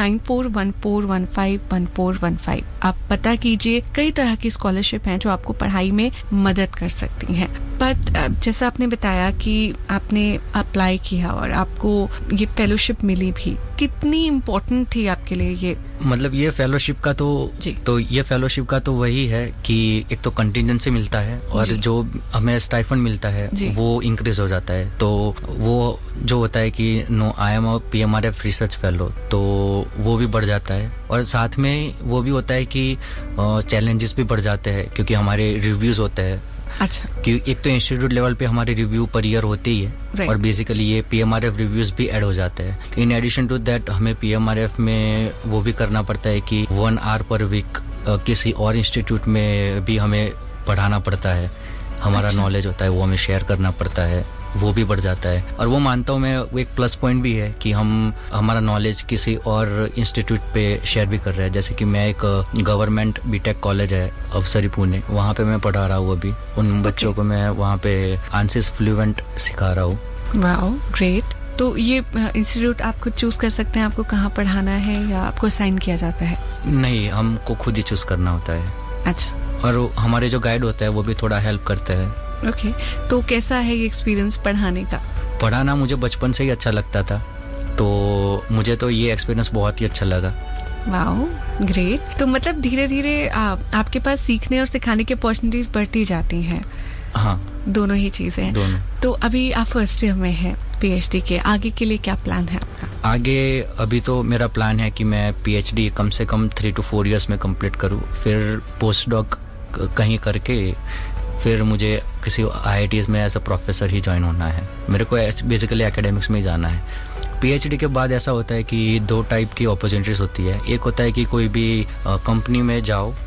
9414151415। आप पता कीजिए, कई तरह की स्कॉलरशिप हैं जो आपको पढ़ाई में मदद कर सकती हैं। बट जैसा आपने बताया कि आपने अप्लाई किया और आपको ये फेलोशिप मिली भी, कितनी इम्पोर्टेंट थी आपके लिए ये? मतलब ये फेलोशिप का तो ये फेलोशिप का तो वही है कि एक तो कंटिजेंसी मिलता है, और जो हमें स्टाइफंड मिलता है वो इंक्रीज हो जाता है। तो वो जो होता है कि I am a PMRF research fellow, तो वो भी बढ़ जाता है, और साथ में वो भी होता है कि चैलेंजेस भी बढ़ जाते हैं, क्योंकि हमारे रिव्यूज होते हैं। अच्छा। कि एक तो इंस्टीट्यूट लेवल पे हमारे रिव्यू पर ईयर होते ही है, और बेसिकली ये पीएमआरएफ रिव्यूज भी ऐड हो जाते हैं। इन एडिशन टू दैट हमें पीएमआरएफ में वो भी करना पड़ता है कि 1 hour पर वीक किसी और इंस्टीट्यूट में भी हमें पढ़ाना पड़ता है। हमारा नॉलेज होता है वो हमें शेयर करना पड़ता है, वो भी बढ़ जाता है। और वो मानता हूँ मैं, वो एक प्लस पॉइंट भी है कि हम हमारा नॉलेज किसी और इंस्टीट्यूट पे शेयर भी कर रहे हैं। जैसे कि मैं एक गवर्नमेंट बीटेक कॉलेज है अवसरी पुणे, वहाँ पे मैं पढ़ा रहा हूँ अभी। उन बच्चों को मैं वहाँ पे आंसिस फ्लुएंट सिखा रहा हूँ। Wow, great. तो ये इंस्टीट्यूट आप खुद चूज कर सकते हैं आपको कहाँ पढ़ाना है, या आपको असाइन किया जाता है? नहीं, हमको खुद ही चूज करना होता है। अच्छा। और हमारे जो गाइड होता है वो भी थोड़ा हेल्प करते हैं। ओके। तो कैसा है ये एक्सपीरियंस पढ़ाने का? पढ़ाना मुझे बचपन से ही अच्छा लगता था, तो मुझे तो ये एक्सपीरियंस बहुत ही अच्छा लगा। Wow, great. तो मतलब धीरे धीरे आपके पास सीखने और सिखाने की अपॉर्चुनिटीज बढ़ती जाती हैं। हाँ, दोनों ही चीजें। दोनों। तो अभी आप फर्स्ट ईयर में हैं पीएचडी के, आगे के लिए क्या प्लान है आपका? आगे अभी तो मेरा प्लान है कि मैं पीएचडी कम से कम 3 to 4 years में कंप्लीट करूँ, फिर पोस्ट डॉक कहीं करके फिर मुझे किसी आईआईटीज में as a professor he join होना है। मेरे को बेसिकली एकेडमिक्स में ही जाना है। पीएचडी के बाद ऐसा होता है कि 2 टाइप की अपॉर्चुनिटीज होती है। एक होता है कि कोई भी कंपनी में जाओ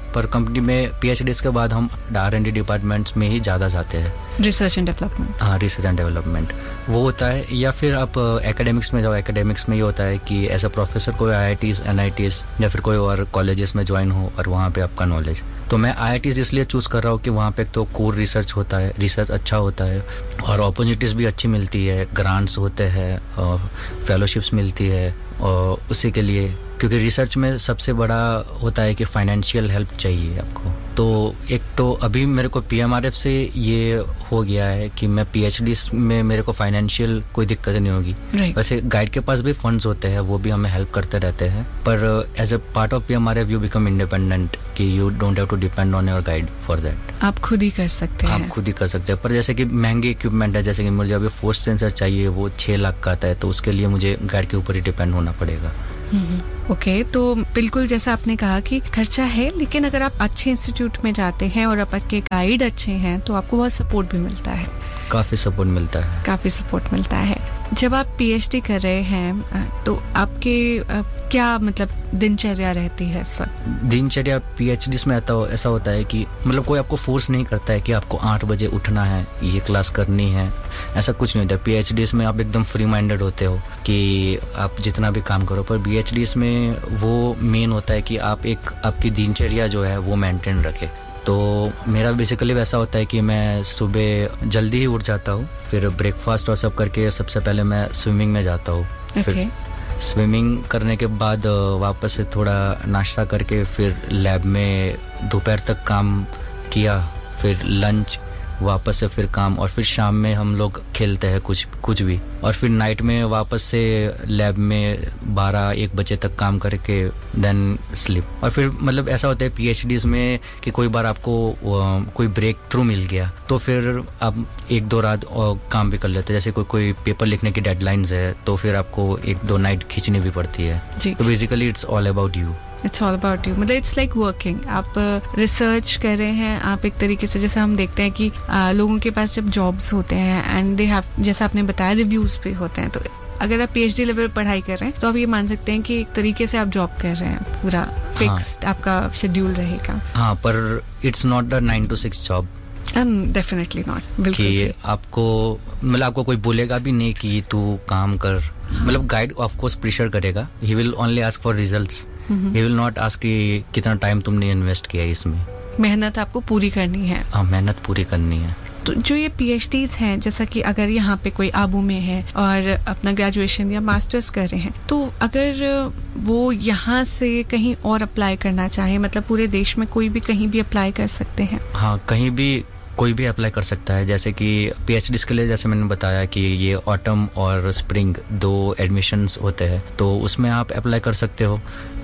पर कंपनी में PhDs के बाद हम R&D डिपार्टमेंट्स में ही ज़्यादा जाते हैं। Research and development. हाँ, रिसर्च एंड डेवलपमेंट वो होता है, या फिर आप एकेडमिक्स में जाओ। एकेडमिक्स में ये होता है कि एज अ प्रोफेसर कोई IITs NITs या फिर कोई और कॉलेजेस में ज्वाइन हो और वहाँ पे आपका नॉलेज। तो मैं IITs इसलिए चूज़ कर रहा हूँ कि वहाँ पे तो कोर रिसर्च होता है, रिसर्च अच्छा होता है और अपॉर्चुनिटीज़ भी अच्छी मिलती है, ग्रांट्स होते हैं, फेलोशिप्स मिलती है। और उसी के लिए, क्योंकि रिसर्च में सबसे बड़ा होता है कि फाइनेंशियल हेल्प चाहिए आपको। तो एक तो अभी मेरे को PMRF से ये हो गया है कि मैं PhDs में मेरे को फाइनेंशियल कोई दिक्कत नहीं होगी। वैसे गाइड के पास भी फंड्स होते हैं, वो भी हमें हेल्प करते रहते हैं, पर as a part of PMRF you become independent कि you don't have to depend on your guide for that. आप खुद ही कर सकते हैं। आप खुद ही कर सकते हैं, पर जैसे कि महंगे इक्विपमेंट है, जैसे कि मुझे अभी फोर्स सेंसर चाहिए, वो 6 लाख का आता है, तो उसके लिए मुझे गाइड के ऊपर ही डिपेंड होना पड़ेगा। ओके, तो बिल्कुल जैसा आपने कहा कि खर्चा है, लेकिन अगर आप अच्छे इंस्टीट्यूट में जाते हैं और आपके गाइड अच्छे हैं तो आपको बहुत सपोर्ट भी मिलता है। काफ़ी सपोर्ट मिलता है। काफ़ी सपोर्ट मिलता है। जब आप PhD कर रहे हैं तो आपके क्या मतलब दिनचर्या रहती है इस वक्त? दिनचर्या PhDs में ऐसा होता है कि मतलब कोई आपको फोर्स नहीं करता है कि आपको 8 बजे उठना है, ये क्लास करनी है, ऐसा कुछ नहीं होता। PhDs में आप एकदम फ्री माइंडेड होते हो कि आप जितना भी काम करो, पर PhDs में वो मेन होता है कि आप एक आपकी दिनचर्या जो है वो मेंटेन रखे। तो मेरा बेसिकली वैसा होता है कि मैं सुबह जल्दी ही उठ जाता हूँ, फिर ब्रेकफास्ट और सब करके सबसे पहले मैं स्विमिंग में जाता हूँ। फिर स्विमिंग करने के बाद वापस से थोड़ा नाश्ता करके फिर लैब में दोपहर तक काम किया, फिर लंच, वापस से फिर काम, और फिर शाम में हम लोग खेलते हैं कुछ भी, और फिर नाइट में वापस से लैब में 12-1 बजे तक काम करके देन स्लीप। और फिर मतलब ऐसा होता है PhDs में कि कोई बार आपको कोई ब्रेक थ्रू मिल गया तो फिर आप 1-2 रात और काम भी कर लेते हैं। जैसे कोई पेपर लिखने की डेडलाइंस है तो फिर आपको 1-2 नाइट खींचनी भी पड़ती है। तो basically it's all about you. It's all about you, मतलब इट्स लाइक वर्किंग। आप रिसर्च कर रहे हैं, आप एक तरीके से, जैसे हम देखते हैं कि लोगों के पास जब जॉब्स होते हैं एंड दे हैव, जैसा आपने बताया, रिव्यूज भी होते हैं, तो अगर आप PhD लेवल पर पढ़ाई कर रहे हैं तो आप ये मान सकते हैं कि एक तरीके से आप जॉब कर रहे हैं, पूरा फिक्स्ड आपका शेड्यूल रहेगा। हाँ, पर it's not a 9 to 6 job. Definitely not. बिल्कुल कि आपको मतलब आपको कोई बोलेगा भी नहीं कि तू काम कर। मतलब गाइड ऑफ कोर्स प्रेशर करेगा, he will only ask for results, he will not ask कि कितना टाइम तुमने इन्वेस्ट किया इसमें। मेहनत आपको पूरी करनी है। हाँ, मेहनत पूरी करनी है। तो जो ये PhDs हैं, जैसा कि अगर यहाँ पे कोई आबू में है और अपना ग्रेजुएशन या मास्टर्स कर रहे हैं, तो अगर वो यहाँ से कहीं और अप्लाई करना चाहे, मतलब पूरे देश में कोई भी कहीं भी अप्लाई कर सकते हैं? हाँ, कहीं भी कोई भी अप्लाई कर सकता है। जैसे कि PhDs के लिए जैसे मैंने बताया कि ये ऑटम और स्प्रिंग 2 एडमिशन्स होते हैं, तो उसमें आप अप्लाई कर सकते हो।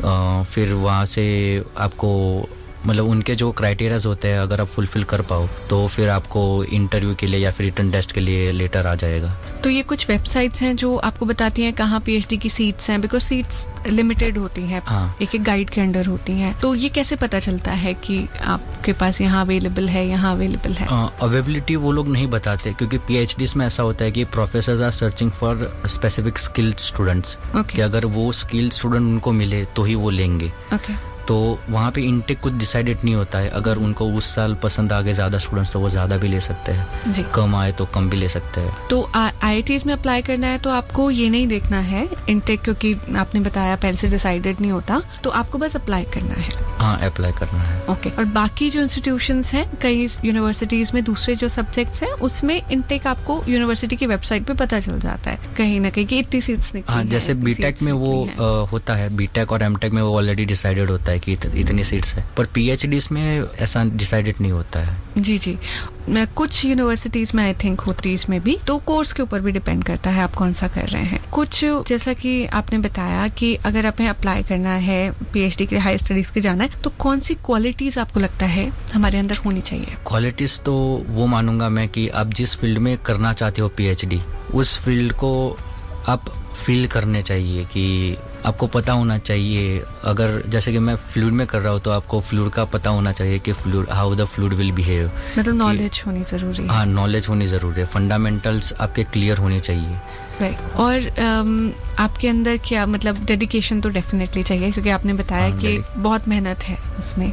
फिर वहाँ से आपको मतलब उनके जो क्राइटेरियाज होते हैं अगर आप फुलफिल कर पाओ तो फिर आपको इंटरव्यू के लिए या फिर रिटन टेस्ट के लिए लेटर आ जाएगा। तो ये कुछ वेबसाइट्स हैं जो आपको बताती हैं कहाँ PhD की सीट्स हैं, बिकॉज सीट्स लिमिटेड होती हैं। हाँ। एक गाइड के अंडर होती हैं, तो ये कैसे पता चलता है कि आपके पास यहाँ अवेलेबल है, यहाँ अवेलेबल है? अवेलेबिलिटी वो लोग नहीं बताते, क्योंकि PhDs में ऐसा होता है कि professors are searching for specific skilled students, कि अगर वो स्किल्ड स्टूडेंट उनको मिले तो ही वो लेंगे। तो वहाँ पे इनटेक कुछ डिसाइडेड नहीं होता है। अगर उनको उस साल पसंद आ गए ज़्यादा स्टूडेंट्स तो वो ज़्यादा भी ले सकते हैं, कम आए तो कम भी ले सकते हैं। तो IITs में अप्लाई करना है तो आपको ये नहीं देखना है इनटेक, क्योंकि आपने बताया पहले से डिसाइडेड नहीं होता, तो आपको बस अप्लाई करना है। हाँ, अप्लाई करना है। ओके। और बाकी जो इंस्टीट्यूशंस हैं, कई यूनिवर्सिटीज में दूसरे जो सब्जेक्ट्स हैं उसमें इनटेक आपको यूनिवर्सिटी की वेबसाइट पे पता चल जाता है कहीं ना कहीं कि इतनी सीट्स निकली हैं। हाँ, जैसे बीटेक में वो होता है, बीटेक और एमटेक में वो ऑलरेडी डिसाइडेड होता है कि इतनी सीट्स है, पर PhDs में ऐसा डिसाइडेड नहीं होता है। जी। कुछ यूनिवर्सिटीज में आई थिंक होती है इसमें भी, तो कोर्स के ऊपर भी डिपेंड करता है आप कौन सा कर रहे हैं। कुछ जैसा कि आपने बताया कि अगर आपने अप्लाई करना है PhD के हायर स्टडीज के जाना है, तो कौन सी क्वालिटीज आपको लगता है हमारे अंदर होनी चाहिए? क्वालिटीज तो वो मानूंगा मैं कि आप जिस फील्ड में करना चाहते हो PhD, उस फील्ड को आप फील करने चाहिए कि आपको पता होना चाहिए, अगर जैसे कि मैं फ्लूइड में कर रहा हूँ तो आपको फ्लूइड का पता होना चाहिए कि fluid how the fluid will behave, मतलब नॉलेज होनी जरूरी है। हाँ, नॉलेज होनी ज़रूरी है, फंडामेंटल्स आपके क्लियर होने चाहिए। राइट। और आपके अंदर क्या मतलब डेडिकेशन तो डेफिनेटली चाहिए, क्योंकि आपने बताया कि बहुत मेहनत है उसमें।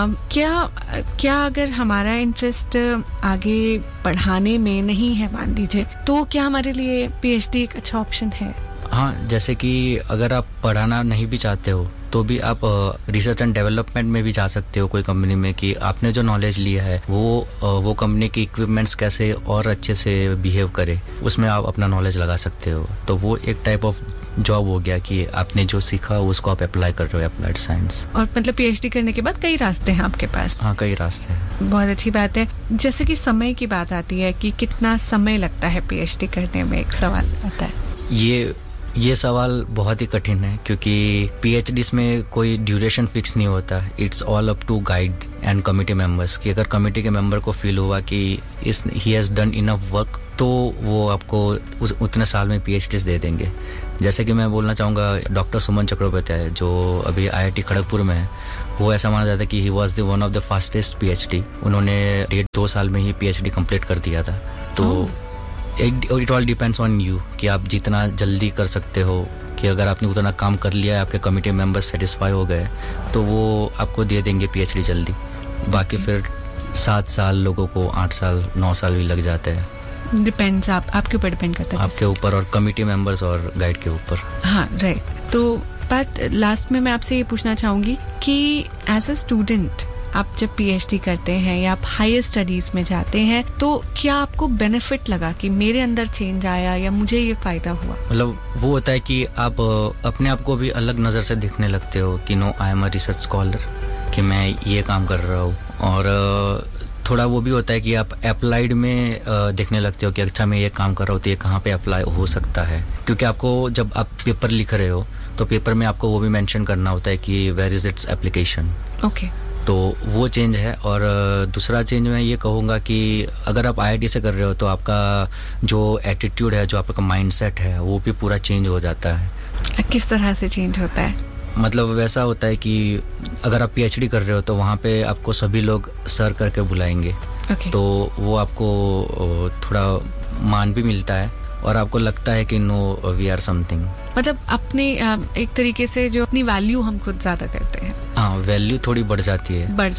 क्या अगर हमारा इंटरेस्ट आगे पढ़ाने में नहीं है मान लीजिए, तो क्या हमारे लिए पीएचडी एक अच्छा ऑप्शन है? हाँ, जैसे कि अगर आप पढ़ाना नहीं भी चाहते हो तो भी आप रिसर्च एंड डेवलपमेंट में भी जा सकते हो कोई कंपनी में, कि आपने जो नॉलेज लिया है वो कंपनी की इक्विपमेंट्स कैसे और अच्छे से बिहेव करे, उसमें आप अपना नॉलेज लगा सकते हो। तो वो एक टाइप ऑफ जॉब हो गया कि आपने जो सीखा उसको आप अप्लाई कर रहे हो, अप्लाइड साइंस। और मतलब पीएचडी करने के बाद कई रास्ते हैं आपके पास? हाँ, कई रास्ते हैं। बहुत अच्छी बात है। जैसे कि समय की बात आती है कि कितना समय लगता है पीएचडी करने में, एक सवाल आता है। ये सवाल बहुत ही कठिन है, क्योंकि पीएचडीज में कोई ड्यूरेशन फिक्स नहीं होता। It's all up to guide and committee members, कि अगर कमिटी के मेंबर को फील हुआ कि he has done enough work तो वो आपको उतने साल में पीएचडीज दे देंगे। जैसे कि मैं बोलना चाहूँगा डॉक्टर सुमन चक्रवर्ती जो अभी आईआईटी खड़गपुर में है, वो ऐसा माना जाता है कि he was the one of the fastest PhD. उन्होंने 1.5-2 साल में ही पीएचडी कंप्लीट कर दिया था। तो it all depends on you कि आप जितना जल्दी कर सकते हो, कि अगर आपने उतना काम कर लिया है, आपके कमिटी मेंबर्स सेटिस्फाई हो गए तो वो आपको दे देंगे पीएचडी जल्दी। बाकी फिर 7 साल, लोगों को 8 साल 9 साल भी लग जाते हैं। डिपेंड्स, आपके ऊपर डिपेंड करता है, आपके ऊपर और कमिटी मेंबर्स और गाइड के ऊपर। हाँ, राइट। तो बात लास्ट में मैं आपसे ये पूछना चाहूंगी कि एज अ स्टूडेंट आप जब पीएचडी करते हैं या आप हायर स्टडीज में जाते हैं, तो क्या आपको बेनिफिट लगा कि मेरे अंदर चेंज आया या मुझे ये फायदा हुआ? मतलब वो होता है कि आप अपने आप को भी अलग नजर से देखने लगते हो कि no, I am a research scholar, कि मैं ये काम कर रहा हूँ। और थोड़ा वो भी होता है कि आप अप्लाइड में देखने लगते हो कि अच्छा मैं ये काम कर रहा हूँ तो ये कहाँ पे अप्लाई हो सकता है, क्योंकि आपको जब आप पेपर लिख रहे हो तो पेपर में आपको वो भी मेंशन करना होता है कि where is its application. Okay. तो वो चेंज है। और दूसरा चेंज मैं ये कहूँगा कि अगर आप आईआईटी से कर रहे हो तो आपका जो एटीट्यूड है, जो आपका माइंडसेट है, वो भी पूरा चेंज हो जाता है। किस तरह से चेंज होता है? मतलब वैसा होता है कि अगर आप पीएचडी कर रहे हो तो वहाँ पे आपको सभी लोग सर करके बुलाएंगे। Okay. तो वो आपको थोड़ा मान भी मिलता है और आपको लगता है कि नो, वी आर समथिंग। मतलब अपने एक तरीके से जो अपनी वैल्यू हम खुद ज्यादा करते हैं। हाँ, वैल्यू थोड़ी बढ़ जाती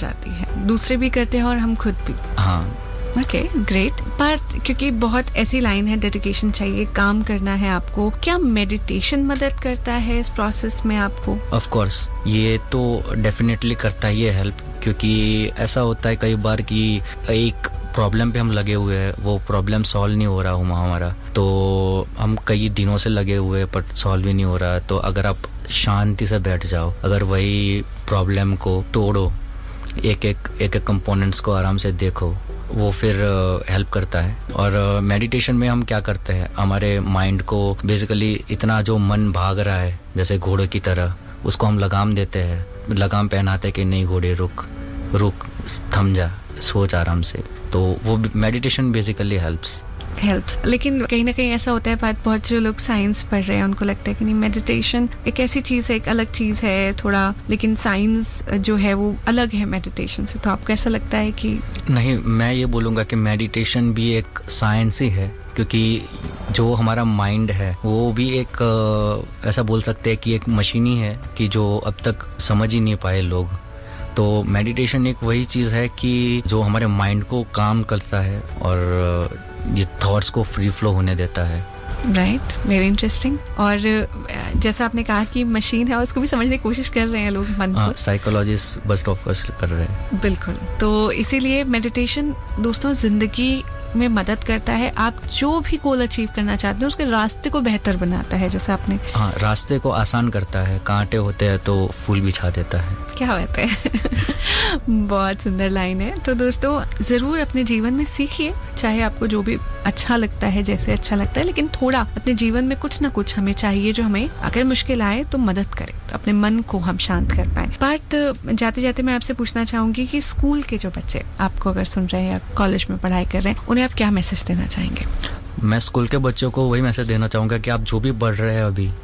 है, दूसरे भी करते हैं और हम खुद भी। हाँ। Okay, great. पर क्योंकि बहुत ऐसी लाइन है, डेडिकेशन चाहिए, काम करना है आपको, क्या मेडिटेशन मदद करता है इस प्रोसेस में आपको? ऑफ कोर्स, ये तो डेफिनेटली करता ही है हेल्प, क्योंकि ऐसा होता है कई बार कि एक प्रॉब्लम पे हम लगे हुए हैं, वो प्रॉब्लम सॉल्व नहीं हो रहा हमारा, तो हम कई दिनों से लगे हुए पर सॉल्व भी नहीं हो रहा। तो अगर आप शांति से बैठ जाओ, अगर वही प्रॉब्लम को तोड़ो, एक एक कंपोनेंट्स को आराम से देखो, वो फिर हेल्प करता है। और मेडिटेशन में हम क्या करते हैं, हमारे माइंड को बेसिकली इतना जो मन भाग रहा है जैसे घोड़े की तरह, उसको हम लगाम देते हैं, लगाम पहनाते हैं कि नहीं घोड़े रुक, थम जा, सोच आराम से। तो वो मेडिटेशन बेसिकली हेल्प्स। लेकिन कहीं ना कहीं ऐसा होता है, बहुत जो लोग साइंस पढ़ रहे हैं उनको लगता है कि नहीं, मेडिटेशन एक ऐसी चीज है, एक अलग चीज है थोड़ा, लेकिन साइंस जो है वो अलग है मेडिटेशन से। तो आपको ऐसा लगता है कि नहीं? मैं ये बोलूँगा कि मेडिटेशन भी एक साइंस ही है, क्योंकि जो हमारा माइंड है वो भी एक ऐसा बोल सकते हैं कि एक मशीन ही है कि जो अब तक समझ ही नहीं पाए लोग। तो मेडिटेशन एक वही चीज़ है कि जो हमारे माइंड को काम करता है और ये थॉट्स को फ्री फ्लो होने देता है। Right, very interesting. और जैसा आपने कहा कि मशीन है, उसको भी समझने की कोशिश कर रहे हैं लोग, मन को। साइकोलॉजिस्ट बस फोकस कर रहे हैं। बिल्कुल। तो इसीलिए मेडिटेशन दोस्तों जिंदगी में मदद करता है। आप जो भी गोल अचीव करना चाहते हैं उसके रास्ते को बेहतर बनाता है, जैसे आपने। हाँ, रास्ते को आसान करता है, कांटे होते हैं तो फूल बिछा देता है। क्या बात है। बहुत सुंदर लाइन है। तो दोस्तों जरूर अपने जीवन में सीखिए, चाहे आपको जो भी अच्छा लगता है, जैसे अच्छा लगता है, लेकिन थोड़ा अपने जीवन में कुछ ना कुछ हमें चाहिए जो हमें अगर मुश्किल आए तो मदद करे, तो अपने मन को हम शांत कर पाए। पर जाते जाते मैं आपसे पूछना चाहूंगी कि स्कूल के जो बच्चे आपको अगर सुन रहे हैं या कॉलेज में पढ़ाई कर रहे हैं, उन्हें आप क्या मैसेज देना चाहेंगे? मैं स्कूल के बच्चों को वही मैसेज देना चाहूँगा कि आप जो भी पढ़ रहे हैं अभी,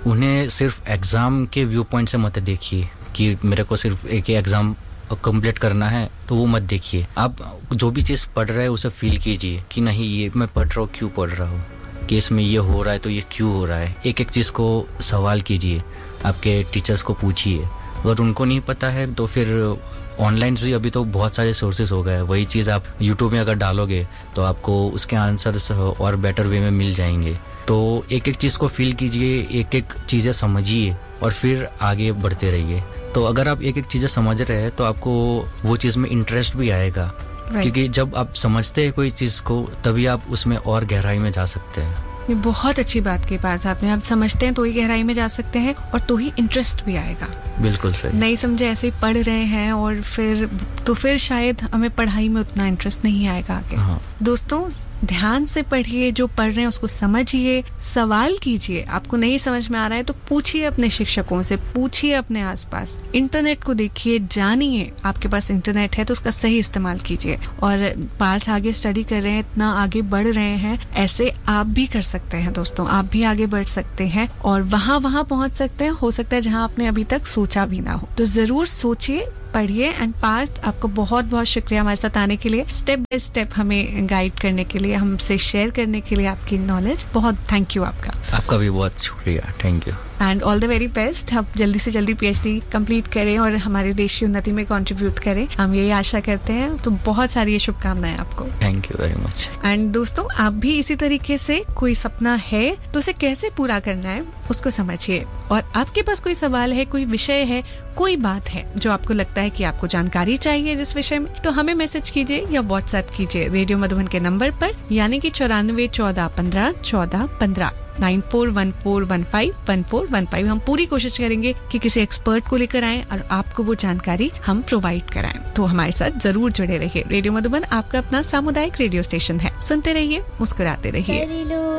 उन्हें सिर्फ एग्जाम के व्यू पॉइंट से मत देखिए कि मेरे को सिर्फ एक ही एग्जाम कंप्लीट करना है, तो वो मत देखिए। आप जो भी चीज़ पढ़ रहे हैं उसे फील कीजिए कि नहीं ये मैं पढ़ रहा हूँ, क्यों पढ़ रहा हूँ, कि इसमें ये हो रहा है तो ये क्यों हो रहा है। एक एक चीज़ को सवाल कीजिए, आपके टीचर्स को पूछिए। अगर उनको नहीं पता है तो फिर ऑनलाइन भी अभी तो बहुत सारे सोर्सेज हो गए, वही चीज़ आप यूट्यूब में अगर डालोगे तो आपको उसके आंसर्स और बेटर वे में मिल जाएंगे। तो एक एक चीज़ को फील कीजिए, एक एक चीज़ें समझिए और फिर आगे बढ़ते रहिए। तो अगर आप एक एक चीज़ें समझ रहे हैं तो आपको वो चीज़ में इंटरेस्ट भी आएगा, क्योंकि जब आप समझते हैं कोई चीज़ को तभी आप उसमें और गहराई में जा सकते हैं। ये बहुत अच्छी बात की बात आपने, आप समझते हैं तो ही गहराई में जा सकते हैं और तो ही इंटरेस्ट भी आएगा। बिल्कुल सही। नहीं समझे ऐसे ही पढ़ रहे हैं और फिर शायद हमें पढ़ाई में उतना इंटरेस्ट नहीं आएगा आगे। हाँ। दोस्तों ध्यान से पढ़िए, जो पढ़ रहे हैं उसको समझिए, सवाल कीजिए। आपको नहीं समझ में आ रहा है तो पूछिए अपने शिक्षकों से, पूछिए अपने आसपास, इंटरनेट को देखिए, जानिए। आपके पास इंटरनेट है तो उसका सही इस्तेमाल कीजिए। और पार्थ आगे स्टडी कर रहे हैं, इतना आगे बढ़ रहे हैं, ऐसे आप भी कर सकते हैं दोस्तों। आप भी आगे बढ़ सकते हैं और वहां पहुंच सकते हैं, हो सकता है जहां आपने अभी तक सोचा भी ना हो। तो जरूर सोचिए, पढ़िए। एंड पार्थ आपको बहुत बहुत शुक्रिया हमारे साथ आने के लिए, स्टेप बाय स्टेप हमें गाइड करने के लिए, हमसे शेयर करने के लिए आपकी नॉलेज। बहुत थैंक यू आपका भी बहुत शुक्रिया। Thank you and all the very best. आप जल्दी से जल्दी PhD कंप्लीट करें और हमारे देश की उन्नति में कंट्रीब्यूट करें, हम यही आशा करते हैं। तो बहुत सारी शुभकामनाएं आपको। Thank you very much. And दोस्तों आप भी इसी तरीके से कोई सपना है तो उसे कैसे पूरा करना है उसको समझिए। और आपके पास कोई सवाल है, कोई विषय है, कोई बात है जो आपको लगता है कि आपको जानकारी चाहिए जिस विषय में, तो हमें मैसेज कीजिए या व्हाट्सएप कीजिए रेडियो मधुबन के नंबर पर, यानी कि 94 14 15 14 15 9414151415। हम पूरी कोशिश करेंगे कि किसी एक्सपर्ट को लेकर आएं और आपको वो जानकारी हम प्रोवाइड कराएं। तो हमारे साथ जरूर जुड़े रहिए। रेडियो मधुबन आपका अपना सामुदायिक रेडियो स्टेशन है, सुनते रहिए, मुस्कुराते रहिए।